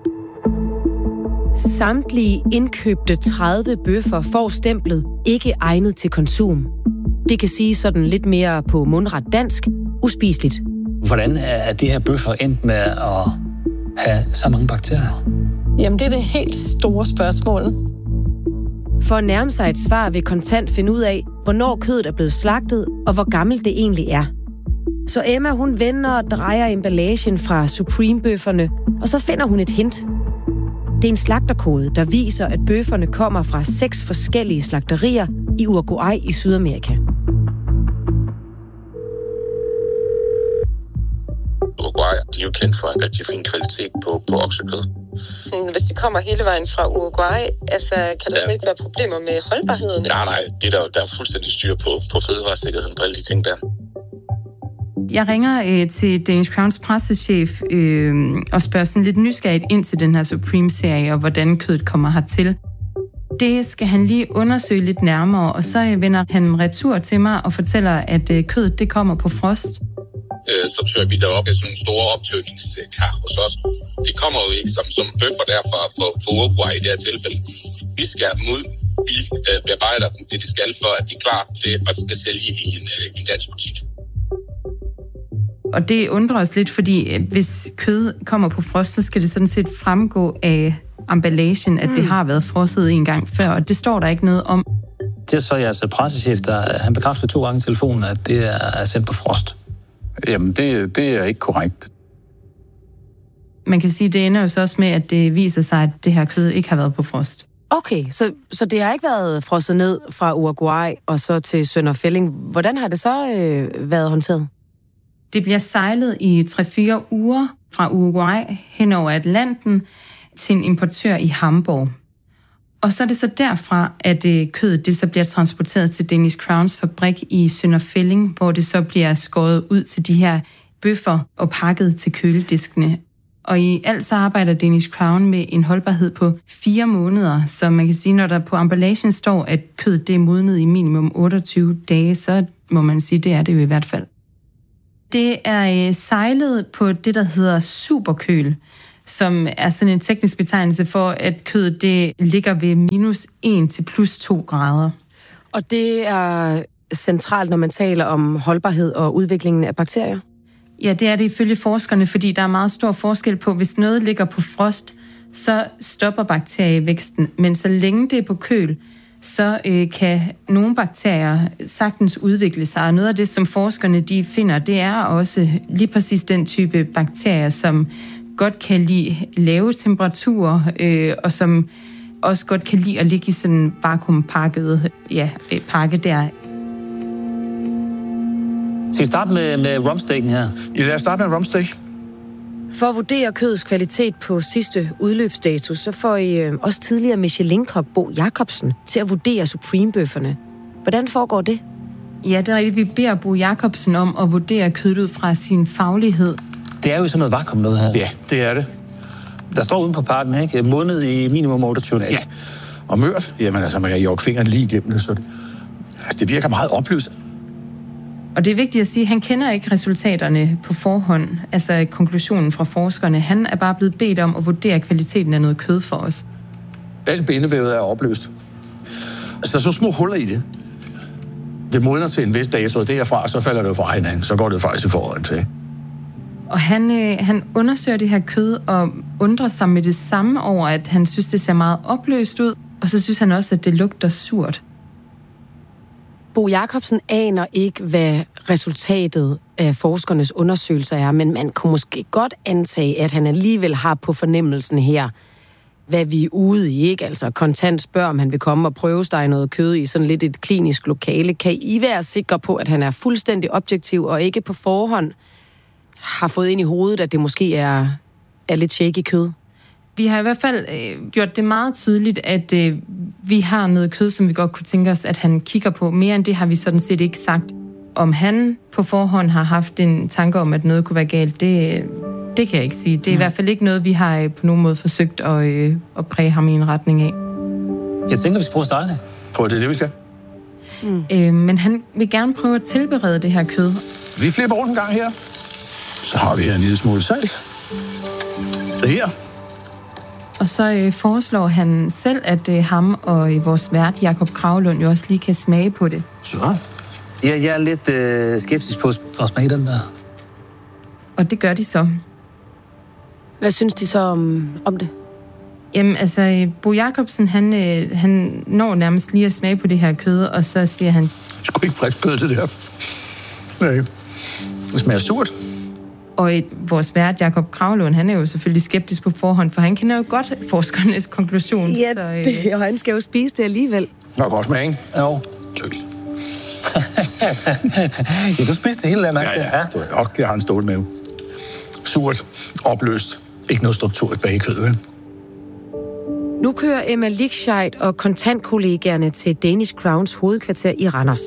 S9: Samtlige indkøbte 30 bøffer får stemplet ikke egnet til konsum. Det kan sige sådan lidt mere på mundret dansk, uspiseligt.
S14: Hvordan er de her bøffer endt med at have så mange bakterier?
S15: Jamen, det er det helt store spørgsmål.
S9: For at nærme sig et svar vil Kontant finde ud af, hvornår kødet er blevet slagtet, og hvor gammelt det egentlig er. Så Emma, hun vender og drejer emballagen fra Supreme-bøfferne, og så finder hun et hint. Det er en slagterkode, der viser, at bøfferne kommer fra 6 forskellige slagterier i Uruguay i Sydamerika.
S16: Uruguay, de er jo kendt for en rigtig fin kvalitet på oksekød.
S17: Hvis de kommer hele vejen fra Uruguay, altså, kan der ikke være problemer med holdbarheden?
S16: Nej, det der er fuldstændig styr på fødevaresikkerheden på alle de ting der.
S10: Jeg ringer til Danish Crowns pressechef og spørger sådan lidt nysgerrigt ind til den her Supreme-serie, og hvordan kødet kommer hertil. Det skal han lige undersøge lidt nærmere, og så vender han retur til mig og fortæller, at kødet det kommer på frost.
S16: Så tør vi derop i sådan en store optøvningskar hos os. Det kommer jo ikke som bøffer derfra for Uruguay i det her tilfælde. Vi skærer dem ud, vi bearbejder dem, det de skal, for at de er klar til at sælge i en dansk butik.
S10: Og det undrer os lidt, fordi hvis kød kommer på frost, så skal det sådan set fremgå af emballagen, at det har været frosset en gang før, og det står der ikke noget om.
S14: Det er så jeres pressechef, han bekræfter 2 gange i telefonen, at det er sendt på frost.
S18: Jamen, det er ikke korrekt.
S10: Man kan sige, at det ender jo så også med, at det viser sig, at det her kød ikke har været på frost.
S9: Okay, så det har ikke været frosset ned fra Uruguay og så til Sønder Fælling. Hvordan har det så været håndteret?
S10: Det bliver sejlet i 3-4 uger fra Uruguay hen over Atlanten til en importør i Hamburg. Og så er det så derfra, at kødet det så bliver transporteret til Danish Crowns fabrik i Sønder Fælling, hvor det så bliver skåret ud til de her bøffer og pakket til kølediskene. Og i alt så arbejder Danish Crown med en holdbarhed på 4 måneder. Så man kan sige, når der på emballagen står, at kødet det er modnet i minimum 28 dage, så må man sige, det er det jo i hvert fald. Det er sejlet på det, der hedder superkøl, som er sådan en teknisk betegnelse for, at kødet det ligger ved -1 til +2 grader.
S9: Og det er centralt, når man taler om holdbarhed og udviklingen af bakterier?
S10: Ja, det er det ifølge forskerne, fordi der er meget stor forskel på, hvis noget ligger på frost, så stopper bakterievæksten, men så længe det er på køl, så kan nogle bakterier sagtens udvikle sig. Og noget af det, som forskerne de finder, det er også lige præcis den type bakterier, som godt kan lide lave temperaturer, og som også godt kan lide at ligge i sådan en vakuumpakket pakke der.
S14: Skal vi starte med rumsteaken her?
S19: Ja, lad os starte med rumsteak.
S9: For at vurdere kødets kvalitet på sidste udløbsdato, så får I også tidligere Michelin-kok Bo Jacobsen til at vurdere Supreme-bøfferne. Hvordan foregår det?
S10: Ja, det er rigtigt. Vi beder Bo Jacobsen om at vurdere kødet ud fra sin faglighed.
S14: Det er jo sådan noget vakuum noget her.
S19: Ja, det er det.
S14: Der står uden på pakken, ikke? Modnet i minimum 28 dage.
S19: Ja, og mørt. Jamen altså, man kan jogge fingeren lige igennem det, så det virker meget oplyst.
S10: Og det er vigtigt at sige, at han kender ikke resultaterne på forhånd, altså konklusionen fra forskerne. Han er bare blevet bedt om at vurdere kvaliteten af noget kød for os.
S19: Alt bindevævet er opløst. Altså, der er så små huller i det. Det modner til en vis dato, og derfra så falder det fra hinanden. Så går det faktisk i forhold til.
S10: Og han undersøger det her kød og undrer sig med det samme over, at han synes, det ser meget opløst ud. Og så synes han også, at det lugter surt.
S9: Bo Jacobsen aner ikke, hvad resultatet af forskernes undersøgelser er, men man kunne måske godt antage, at han alligevel har på fornemmelsen her, hvad vi er ude i, ikke? Altså kontant spørger, om han vil komme og prøvestege noget kød i sådan lidt et klinisk lokale. Kan I være sikre på, at han er fuldstændig objektiv og ikke på forhånd har fået ind i hovedet, at det måske er lidt shaky kød?
S10: Vi har i hvert fald gjort det meget tydeligt, at vi har noget kød, som vi godt kunne tænke os, at han kigger på. Mere end det har vi sådan set ikke sagt. Om han på forhånd har haft en tanke om, at noget kunne være galt, det kan jeg ikke sige. Det er i hvert fald ikke noget, vi har på nogen måde forsøgt at præge ham i en retning af.
S14: Jeg tænker, vi skal prøve at starte.
S19: Prøv det, vi skal.
S10: Men han vil gerne prøve at tilberede det her kød.
S19: Vi flipper rundt en gang her. Så har vi her en lille smule salt. Det her.
S10: Og så foreslår han selv, at ham og vores vært, Jakob Kravlund, jo også lige kan smage på det.
S19: Så.
S14: Ja, jeg er lidt skeptisk på at smage den der.
S10: Og det gør de så.
S9: Hvad synes de så om det?
S10: Jamen, altså, Bo Jacobsen, han når nærmest lige at smage på det her kød, og så siger han...
S19: Det sgu ikke frisk kød, det der. Nej. Det smager surt.
S10: Og vores vært, Jakob Kravlund, han er jo selvfølgelig skeptisk på forhånd, for han kender jo godt forskernes konklusion.
S9: Ja, så, og han skal jo spise det alligevel.
S19: Nå, godt smag, ikke?
S14: Jo.
S19: Tøs.
S14: Ja, du spiste det hele der, Max.
S19: Ja. Jeg har en stål mave. Surt, opløst. Ikke noget struktur bag kød, vel?
S9: Nu kører Emma Lichscheit og kontantkollegaerne til Danish Crowns hovedkvarter i Randers.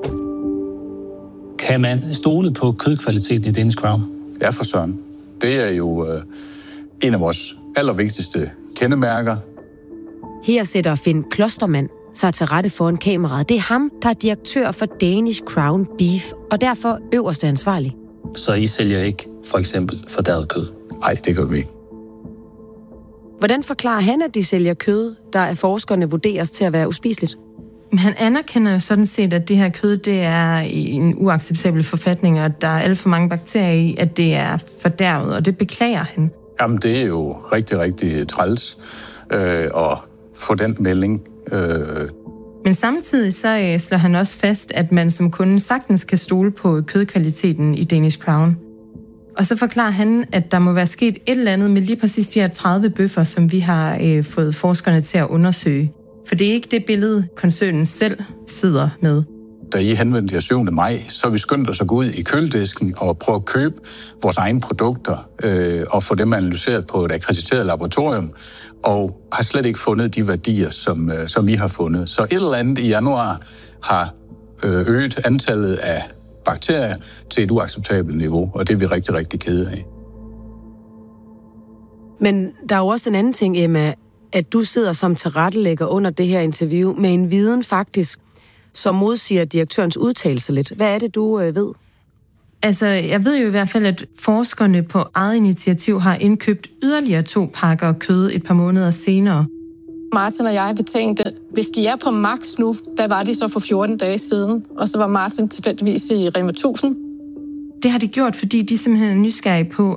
S14: Kan man stole på kødkvaliteten i Danish Crown?
S18: Ja, for søren. Det er jo en af vores allervigtigste kendemærker.
S9: Her sætter Finn Klostermand sig til rette foran kameraet. Det er ham, der er direktør for Danish Crown Beef, og derfor øverste ansvarlig.
S14: Så I sælger ikke for eksempel fordærvet kød?
S18: Nej, det gør vi ikke.
S9: Hvordan forklarer han, at de sælger kød, der af forskerne vurderes til at være uspiseligt?
S10: Han anerkender jo sådan set, at det her kød, det er i en uacceptabel forfatning, og der er alt for mange bakterier i, at det er fordærvet, og det beklager han.
S18: Jamen, det er jo rigtig, rigtig træls at få den melding.
S10: Men samtidig så slår han også fast, at man som kunde sagtens kan stole på kødkvaliteten i Danish Crown. Og så forklarer han, at der må være sket et eller andet med lige præcis de her 30 bøffer, som vi har fået forskerne til at undersøge. For det er ikke det billede, koncernen selv sidder med.
S18: Da I henvendte jer 7. maj, så vi skyndt os at gå ud i køledisken og prøve at købe vores egne produkter og få dem analyseret på et akkrediteret laboratorium, og har slet ikke fundet de værdier, som vi har fundet. Så et eller andet i januar har øget antallet af bakterier til et uacceptabelt niveau, og det er vi rigtig, rigtig kede af.
S9: Men der er jo også en anden ting, Emma, at du sidder som tilrettelægger under det her interview med en viden faktisk, som modsiger direktørens udtalelser lidt. Hvad er det, du ved?
S10: Altså, jeg ved jo i hvert fald, at forskerne på eget initiativ har indkøbt yderligere 2 pakker kød et par måneder senere.
S15: Martin og jeg betænkte, hvis de er på max nu, hvad var de så for 14 dage siden? Og så var Martin tilfældigvis i Rema 1000.
S10: Det har de gjort, fordi de simpelthen er nysgerrige på,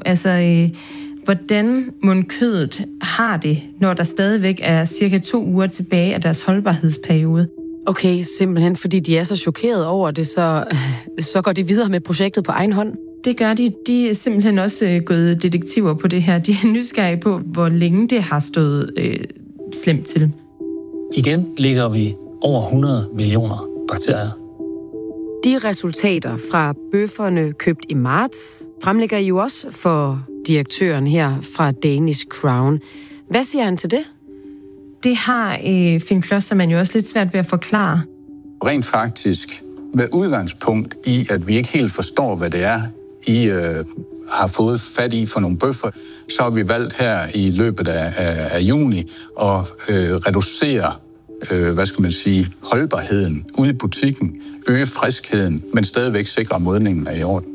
S10: hvordan mundkødet har det, når der stadigvæk er cirka 2 uger tilbage af deres holdbarhedsperiode.
S9: Okay, simpelthen fordi de er så chokerede over det, så går de videre med projektet på egen hånd.
S10: Det gør de. De er simpelthen også gået detektiver på det her. De er nysgerrige på, hvor længe det har stået slemt til.
S14: Igen ligger vi over 100 millioner bakterier.
S9: De resultater fra bøfferne købt i marts fremlægger I jo også for direktøren her fra Danish Crown. Hvad siger han til det?
S10: Det har Finn Klostermann jo også lidt svært ved at forklare.
S18: Rent faktisk, med udgangspunkt i, at vi ikke helt forstår, hvad det er, I har fået fat i for nogle bøffer, så har vi valgt her i løbet af juni at reducere holdbarheden ude i butikken, øge friskheden, men stadigvæk sikre modningen er i orden.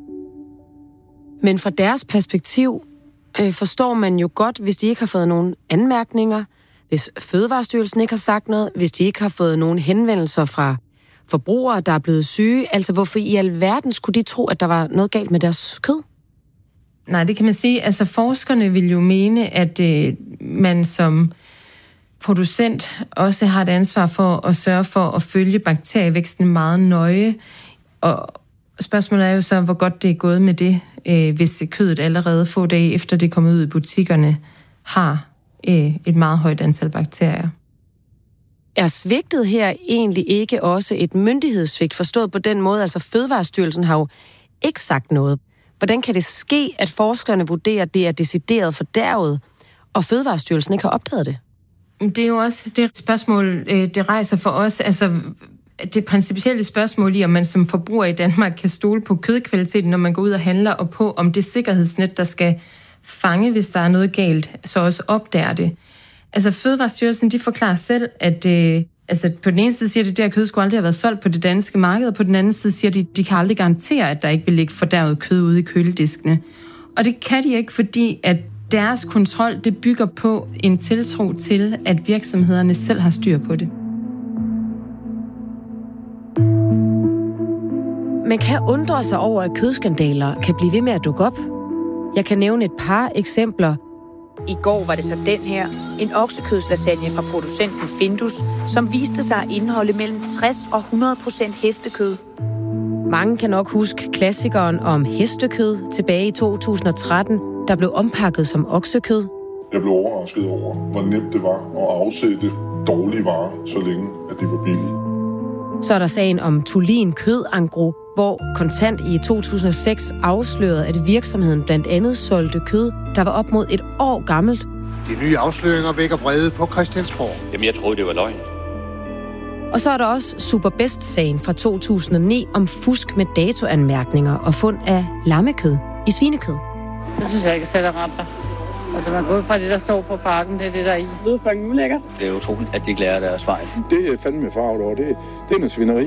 S9: Men fra deres perspektiv forstår man jo godt, hvis de ikke har fået nogen anmærkninger, hvis Fødevarestyrelsen ikke har sagt noget, hvis de ikke har fået nogen henvendelser fra forbrugere, der er blevet syge. Altså, hvorfor i alverden skulle de tro, at der var noget galt med deres kød?
S10: Nej, det kan man sige. Altså, forskerne vil jo mene, at man som producent også har et ansvar for at sørge for at følge bakterievæksten meget nøje. Og spørgsmålet er jo så, hvor godt det er gået med det, hvis kødet allerede få dage efter det kommer ud i butikkerne har et meget højt antal bakterier.
S9: Er svigtet her egentlig ikke også et myndighedssvigt, forstået på den måde? Altså Fødevarestyrelsen har jo ikke sagt noget. Hvordan kan det ske, at forskerne vurderer, at det er decideret fordærvet, og Fødevarestyrelsen ikke har opdaget det?
S10: Det er jo også det spørgsmål, det rejser for os. Altså det principielle spørgsmål i, om man som forbruger i Danmark kan stole på kødkvaliteten, når man går ud og handler, og på om det sikkerhedsnet, der skal fange, hvis der er noget galt, så også opdager det. Altså Fødevarestyrelsen, de forklarer selv, at på den ene side siger de, at det her kød skulle aldrig have været solgt på det danske marked, og på den anden side siger de, at de kan aldrig garantere, at der ikke vil ligge fordærvet kød ude i kølediskene. Og det kan de ikke, fordi at deres kontrol, det bygger på en tiltro til, at virksomhederne selv har styr på det.
S9: Man kan undre sig over, at kødskandaler kan blive ved med at dukke op. Jeg kan nævne et par eksempler.
S20: I går var det så den her, en oksekødslasagne fra producenten Findus, som viste sig at indeholde mellem 60 og 100% hestekød.
S9: Mange kan nok huske klassikeren om hestekød tilbage i 2013, der blev ompakket som oksekød.
S21: Jeg blev overrasket over, hvor nemt det var at afsætte dårlige varer, så længe at de var billige.
S9: Så er der sagen om Tulin Kød Angro, hvor Kontant i 2006 afslørede, at virksomheden blandt andet solgte kød, der var op mod 1 år gammelt.
S22: De nye afsløringer vækker vrede på Christiansborg.
S23: Jamen, jeg troede, det var løgn.
S9: Og så er der også Superbest-sagen fra 2009 om fusk med datoanmærkninger og fund af lammekød i svinekød.
S24: Det synes jeg ikke selv er ret. Altså, man går ud fra det, der står på pakken, det er det, der er i. Det er fucking ulækkert.
S23: Det er utroligt, at de ikke lærer deres fejl.
S21: Det er fandme farvet over. Det er noget svineri.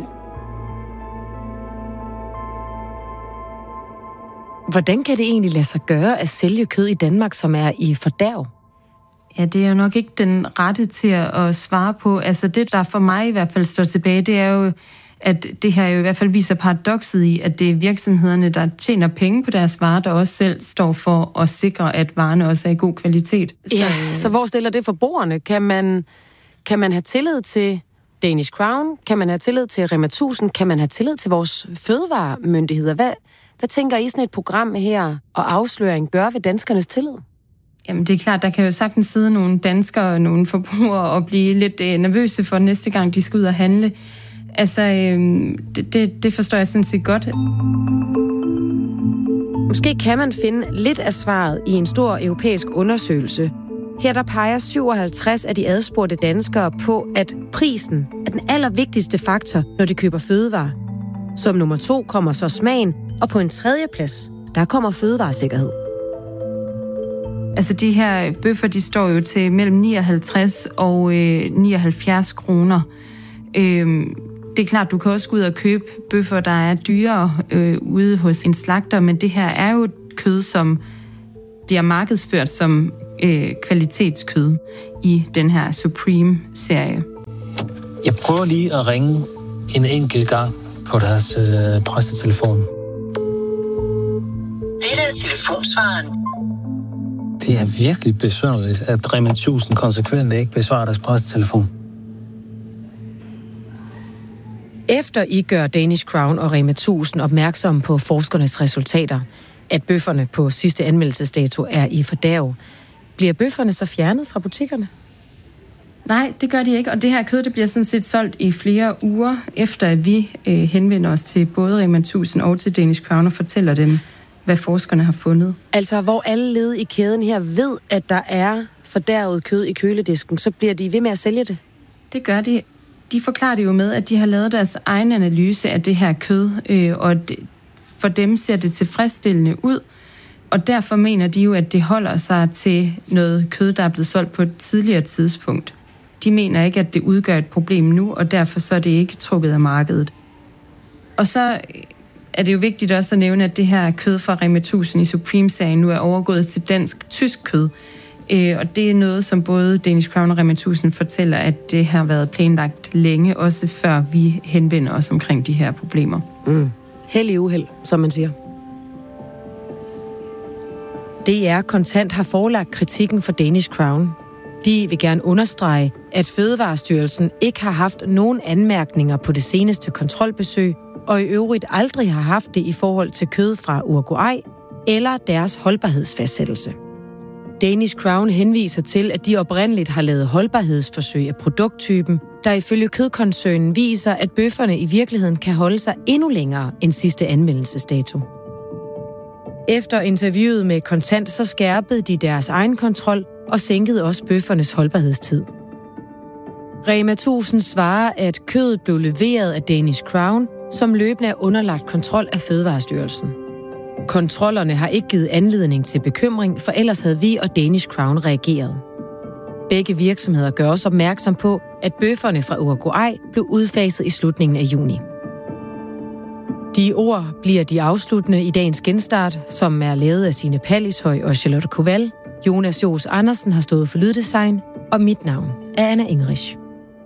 S9: Hvordan kan det egentlig lade sig gøre at sælge kød i Danmark, som er i fordærv?
S10: Ja, det er jo nok ikke den rette til at svare på. Altså det, der for mig i hvert fald står tilbage, det er jo, at det her jo i hvert fald viser paradokset i, at det er virksomhederne, der tjener penge på deres varer, der også selv står for at sikre, at varerne også er i god kvalitet.
S9: Så hvor stiller det forbrugerne? Kan man have tillid til Danish Crown? Kan man have tillid til Rema 1000? Kan man have tillid til vores fødevaremyndigheder? Hvad tænker I sådan et program her og afsløring gør ved danskernes tillid?
S10: Jamen det er klart, der kan jo sagtens sidde nogle danskere og nogle forbrugere og blive lidt nervøse for næste gang, de skal ud og handle. Altså, det forstår jeg sådan set godt.
S9: Måske kan man finde lidt af svaret i en stor europæisk undersøgelse. Her der peger 57 af de adspurgte danskere på, at prisen er den allervigtigste faktor, når de køber fødevarer. Som nummer 2 kommer så smagen, og på en 3. plads, der kommer fødevaresikkerhed.
S10: Altså de her bøffer, de står jo til mellem 59 og 79 kroner. Det er klart, du kan også gå ud og købe bøffer, der er dyrere ude hos en slagter, men det her er jo et kød, som bliver markedsført som kvalitetskød i den her Supreme-serie.
S14: Jeg prøver lige at ringe en enkelt gang på deres pressetelefon.
S3: Det er telefonsvaren.
S14: Det er virkelig besynderligt, at Rema 1000 konsekvent ikke besvarer deres pressetelefon.
S9: Efter I gør Danish Crown og Rema 1000 opmærksom på forskernes resultater, at bøfferne på sidste anmeldelsesdato er i fordærv, bliver bøfferne så fjernet fra butikkerne?
S10: Nej, det gør de ikke, og det her kød det bliver sådan set solgt i flere uger, efter at vi henvender os til både Rema 1000 og til Danish Crown og fortæller dem, hvad forskerne har fundet.
S9: Altså, hvor alle led i kæden her ved, at der er fordærvet kød i køledisken, så bliver de ved med at sælge det?
S10: Det gør de. De forklarer det jo med, at de har lavet deres egen analyse af det her kød, og for dem ser det tilfredsstillende ud, og derfor mener de jo, at det holder sig til noget kød, der er blevet solgt på et tidligere tidspunkt. De mener ikke, at det udgør et problem nu, og derfor så er det ikke trukket af markedet. Og så er det jo vigtigt også at nævne, at det her kød fra Rema 1000 i Supreme-serien nu er overgået til dansk-tysk kød. Og det er noget, som både Danish Crown og Rema 1000 fortæller, at det har været planlagt længe, også før vi henvender os omkring de her problemer.
S9: Held i uheld, som man siger. DR Kontant har forelagt kritikken for Danish Crown. De vil gerne understrege, at Fødevarestyrelsen ikke har haft nogen anmærkninger på det seneste kontrolbesøg, og i øvrigt aldrig har haft det i forhold til kød fra Uruguay eller deres holdbarhedsfastsættelse. Danish Crown henviser til, at de oprindeligt har lavet holdbarhedsforsøg af produkttypen, der ifølge kødkoncernen viser, at bøfferne i virkeligheden kan holde sig endnu længere end sidste anmeldelsesdato. Efter interviewet med Kontant, så skærpede de deres egen kontrol og sænkede også bøffernes holdbarhedstid. Rema 1000 svarer, at kødet blev leveret af Danish Crown, som løbende er underlagt kontrol af Fødevarestyrelsen. Kontrollerne har ikke givet anledning til bekymring, for ellers havde vi og Danish Crown reageret. Begge virksomheder gør også opmærksom på, at bøfferne fra Uruguay blev udfaset i slutningen af juni. De ord bliver de afsluttende i dagens genstart, som er lavet af Signe Pallishøj og Charlotte Koval. Jonas Jos Andersen har stået for lyddesign, og mit navn er Anna Ingerich.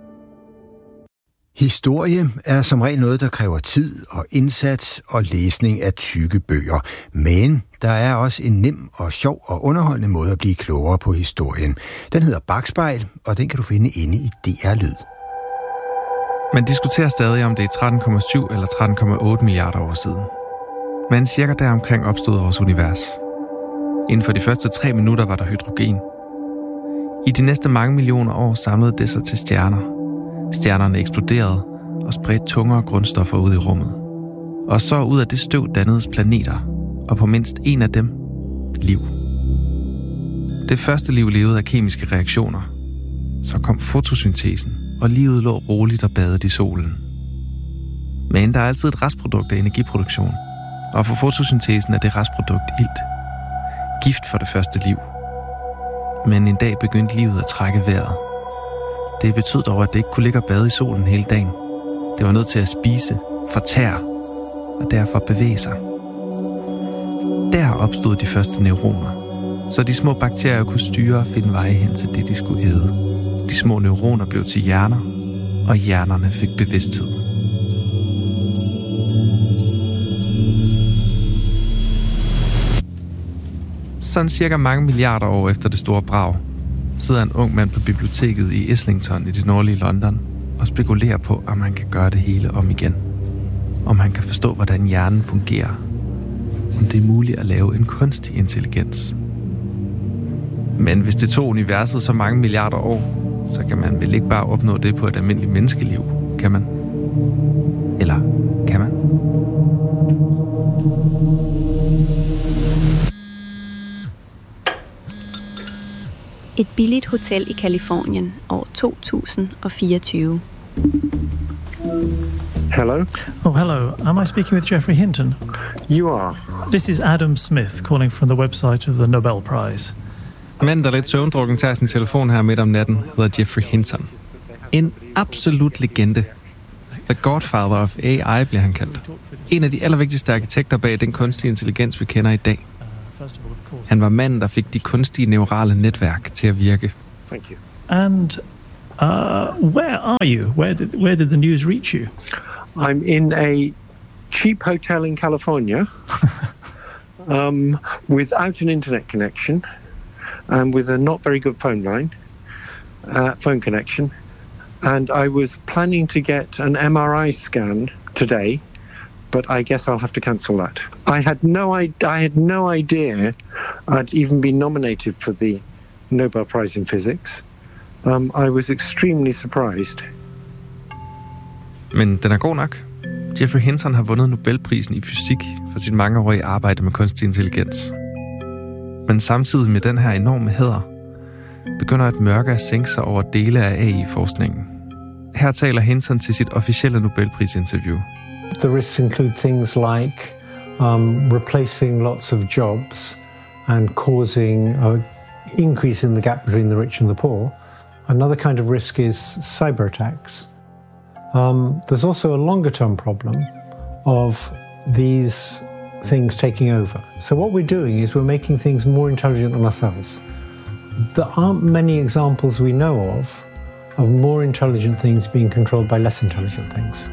S4: Historie er som regel noget, der kræver tid og indsats og læsning af tykke bøger. Men der er også en nem og sjov og underholdende måde at blive klogere på historien. Den hedder Bakspejl, og den kan du finde inde i DR Lyd.
S5: Man diskuterer stadig, om det er 13,7 eller 13,8 milliarder år siden. Men cirka deromkring opstod vores univers. Inden for de første 3 minutter var der hydrogen. I de næste mange millioner år samlede det sig til stjerner. Stjernerne eksploderede og spredte tungere grundstoffer ud i rummet. Og så ud af det støv dannedes planeter, og på mindst en af dem, liv. Det første liv levede af kemiske reaktioner. Så kom fotosyntesen, og livet lå roligt og badede i solen. Men der er altid et restprodukt af energiproduktion, og for fotosyntesen er det restprodukt ilt. Gift for det første liv. Men en dag begyndte livet at trække vejret. Det betød dog, at det ikke kunne ligge og bade i solen hele dagen. Det var nødt til at spise, fortære og derfor bevæge sig. Der opstod de første neuroner, så de små bakterier kunne styre og finde veje hen til det, de skulle æde. De små neuroner blev til hjerner, og hjernerne fik bevidsthed. Sådan cirka mange milliarder år efter det store brag, sidder en ung mand på biblioteket i Islington i det nordlige London og spekulerer på, om man kan gøre det hele om igen. Om han kan forstå, hvordan hjernen fungerer. Om det er muligt at lave en kunstig intelligens. Men hvis det tog universet så mange milliarder år, så kan man vel ikke bare opnå det på et almindeligt menneskeliv, kan man? Eller kan man?
S1: Et billigt hotel i Californien år 2024.
S6: Hello.
S25: Oh, hello. Am I speaking with Geoffrey Hinton?
S6: You are.
S25: This is Adam Smith calling from the website of the Nobel Prize.
S5: Manden, der lidt søvndrukken, tager sin telefon her midt om natten, hedder Geoffrey Hinton. En absolut legende. The Godfather of AI bliver han kaldt. En af de allervigtigste arkitekter bag den kunstige intelligens, vi kender i dag. Han var manden, der fik de kunstige neurale netværk til at virke.
S25: Thank you. And where are you? Where did the news reach you?
S22: I'm in a cheap hotel in California without an internet connection and with a not very good phone connection. And I was planning to get an MRI scan today, but I guess I'll have to cancel that. I had no idea I'd even be nominated for the Nobel Prize in Physics. I was extremely surprised.
S5: Men den er god nok. Geoffrey Hinton har vundet Nobelprisen i fysik for sit mangeårige arbejde med kunstig intelligens. Men samtidig med den her enorme hæder, begynder et mørke at sænke sig over dele af AI-forskningen. Her taler Hinton til sit officielle Nobelprisinterview.
S2: The risks include things like replacing lots of jobs and causing an increase in the gap between the rich and the poor. Another kind of risk is cyber attacks. There's also a longer-term problem of these things taking over. So what we're doing is we're making things more intelligent than ourselves. There aren't many examples we know of more intelligent things being controlled by less intelligent things.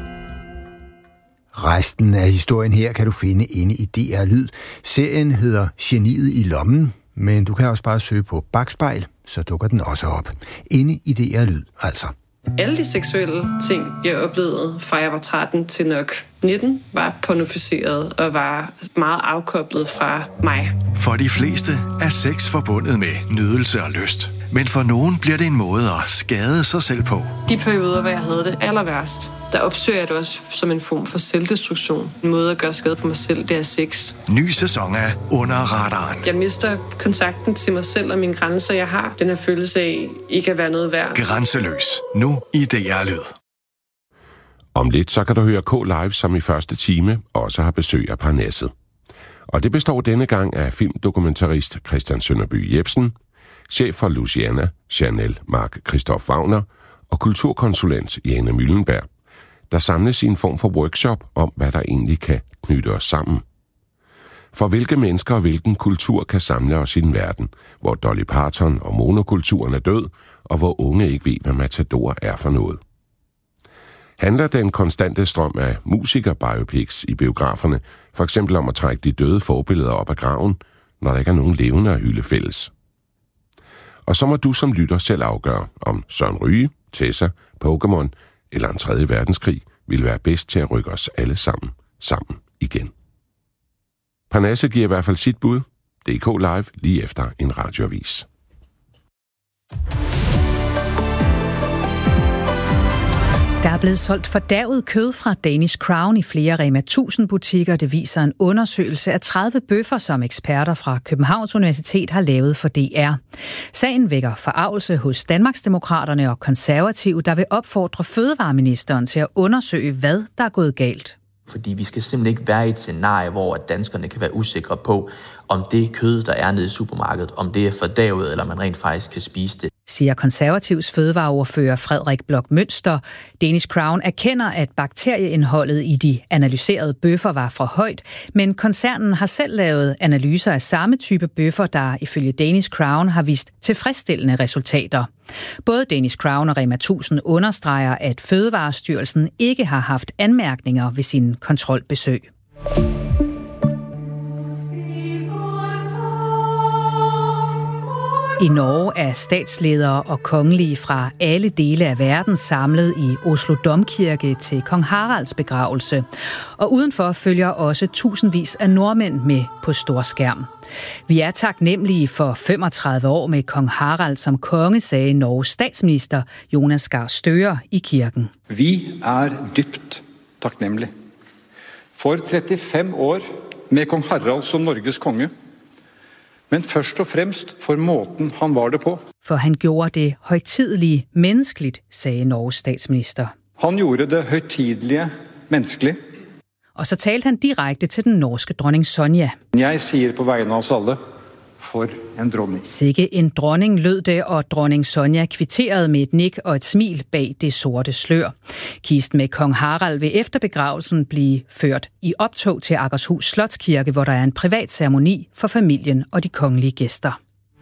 S4: Resten af historien her kan du finde inde i DR Lyd. Serien hedder Geniet i lommen, men du kan også bare søge på Bakspejl, så dukker den også op. Inde i DR Lyd, altså.
S6: Alle de seksuelle ting, jeg oplevede fra jeg var 13 til nok 19, var pornoficeret og var meget afkoblet fra mig.
S7: For de fleste er sex forbundet med nydelse og lyst. Men for nogen bliver det en måde at skade sig selv på.
S6: De perioder, hvor jeg havde det aller værst, der opsøger jeg det også som en form for selvdestruktion. En måde at gøre skade på mig selv, det er sex.
S7: Ny sæson af Under Radaren.
S6: Jeg mister kontakten til mig selv og mine grænser. Jeg har den her følelse af ikke at være noget værd.
S7: Grænseløs. Nu i DR Lyd.
S8: Om lidt så kan du høre K Live, som i første time også har besøg af Parnasset. Og det består denne gang af filmdokumentarist Christian Sønderby Jebsen, chef for Luciana, Chanel Mark Christoph Wagner og kulturkonsulent Jane Müllenberg, der samles i en form for workshop om, hvad der egentlig kan knytte os sammen. For hvilke mennesker og hvilken kultur kan samle os i en verden, hvor Dolly Parton og monokulturen er død, og hvor unge ikke ved, hvad matador er for noget. Handler den konstante strøm af musiker-biopics i biograferne for eksempel om at trække de døde forbilleder op af graven, når der ikke er nogen levende at hylde fælles? Og så må du som lytter selv afgøre, om Søren Ryge, Tessa, Pokémon eller en 3. verdenskrig vil være bedst til at rykke os alle sammen igen. Parnasset giver i hvert fald sit bud. DK Live lige efter en radioavis.
S12: Der er blevet solgt fordærvet kød fra Danish Crown i flere Rema 1000 butikker. Det viser en undersøgelse af 30 bøffer, som eksperter fra Københavns Universitet har lavet for DR. Sagen vækker forargelse hos Danmarksdemokraterne og Konservative, der vil opfordre fødevareministeren til at undersøge, hvad der er gået galt.
S26: Fordi vi skal simpelthen ikke være i et scenarie, hvor danskerne kan være usikre på, om det kød, der er nede i supermarkedet, om det er fordærvet, eller man rent faktisk kan spise det.
S12: Siger Konservativs fødevareordfører Frederik Bloch Münster. Danish Crown erkender, at bakterieindholdet i de analyserede bøffer var for højt, men koncernen har selv lavet analyser af samme type bøffer, der ifølge Danish Crown har vist tilfredsstillende resultater. Både Danish Crown og Rema 1000 understreger, at Fødevarestyrelsen ikke har haft anmærkninger ved sine kontrolbesøg. I Norge er statsledere og kongelige fra alle dele af verden samlet i Oslo Domkirke til kong Haralds begravelse. Og udenfor følger også tusindvis af nordmænd med på storskærm. Vi er taknemmelige for 35 år med kong Harald som konge, sagde Norges statsminister Jonas Gahr Støre i kirken.
S27: Vi er dybt taknemmelige for 35 år med kong Harald som Norges konge. Men først og fremmest for måten han var det på.
S12: For han gjorde det højtidelige menneskeligt, sagde Norges statsminister.
S27: Han gjorde det højtidelige menneskeligt.
S12: Og så talte han direkte til den norske dronning Sonja.
S27: Jeg siger på vegne af os alle, for en dronning.
S12: Sikke en dronning, lød det, og dronning Sonja kvitterede med et nik og et smil bag det sorte slør. Kisten med kong Harald vil efter begravelsen blive ført i optog til Akershus Slotskirke, hvor der er en privat ceremoni for familien og de kongelige gæster.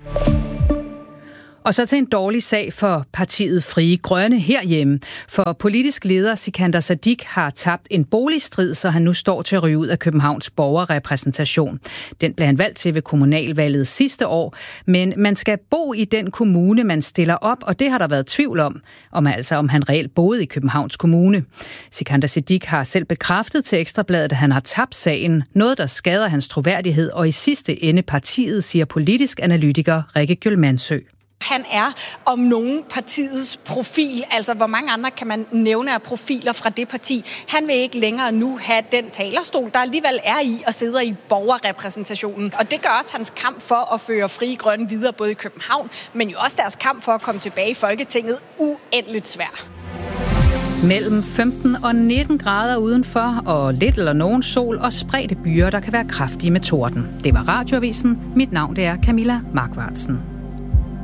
S12: Og så til en dårlig sag for partiet Frie Grønne herhjemme. For politisk leder Sikander Siddique har tabt en boligstrid, så han nu står til at ryge ud af Københavns borgerrepræsentation. Den blev han valgt til ved kommunalvalget sidste år, men man skal bo i den kommune, man stiller op, og det har der været tvivl om han reelt boede i Københavns Kommune. Sikander Siddique har selv bekræftet til Ekstrabladet, at han har tabt sagen, noget der skader hans troværdighed, og i sidste ende partiet, siger politisk analytiker Rikke Gjølmandsø.
S11: Han er om nogen partiets profil, altså hvor mange andre kan man nævne af profiler fra det parti. Han vil ikke længere nu have den talerstol, der alligevel er i og sidder i borgerrepræsentationen. Og det gør også hans kamp for at føre Frie Grønne videre både i København, men jo også deres kamp for at komme tilbage i Folketinget uendeligt svær.
S12: Mellem 15 og 19 grader udenfor, og lidt eller nogen sol og spredte byer, der kan være kraftige med torden. Det var Radioavisen. Mit navn det er Camilla Markvartsen.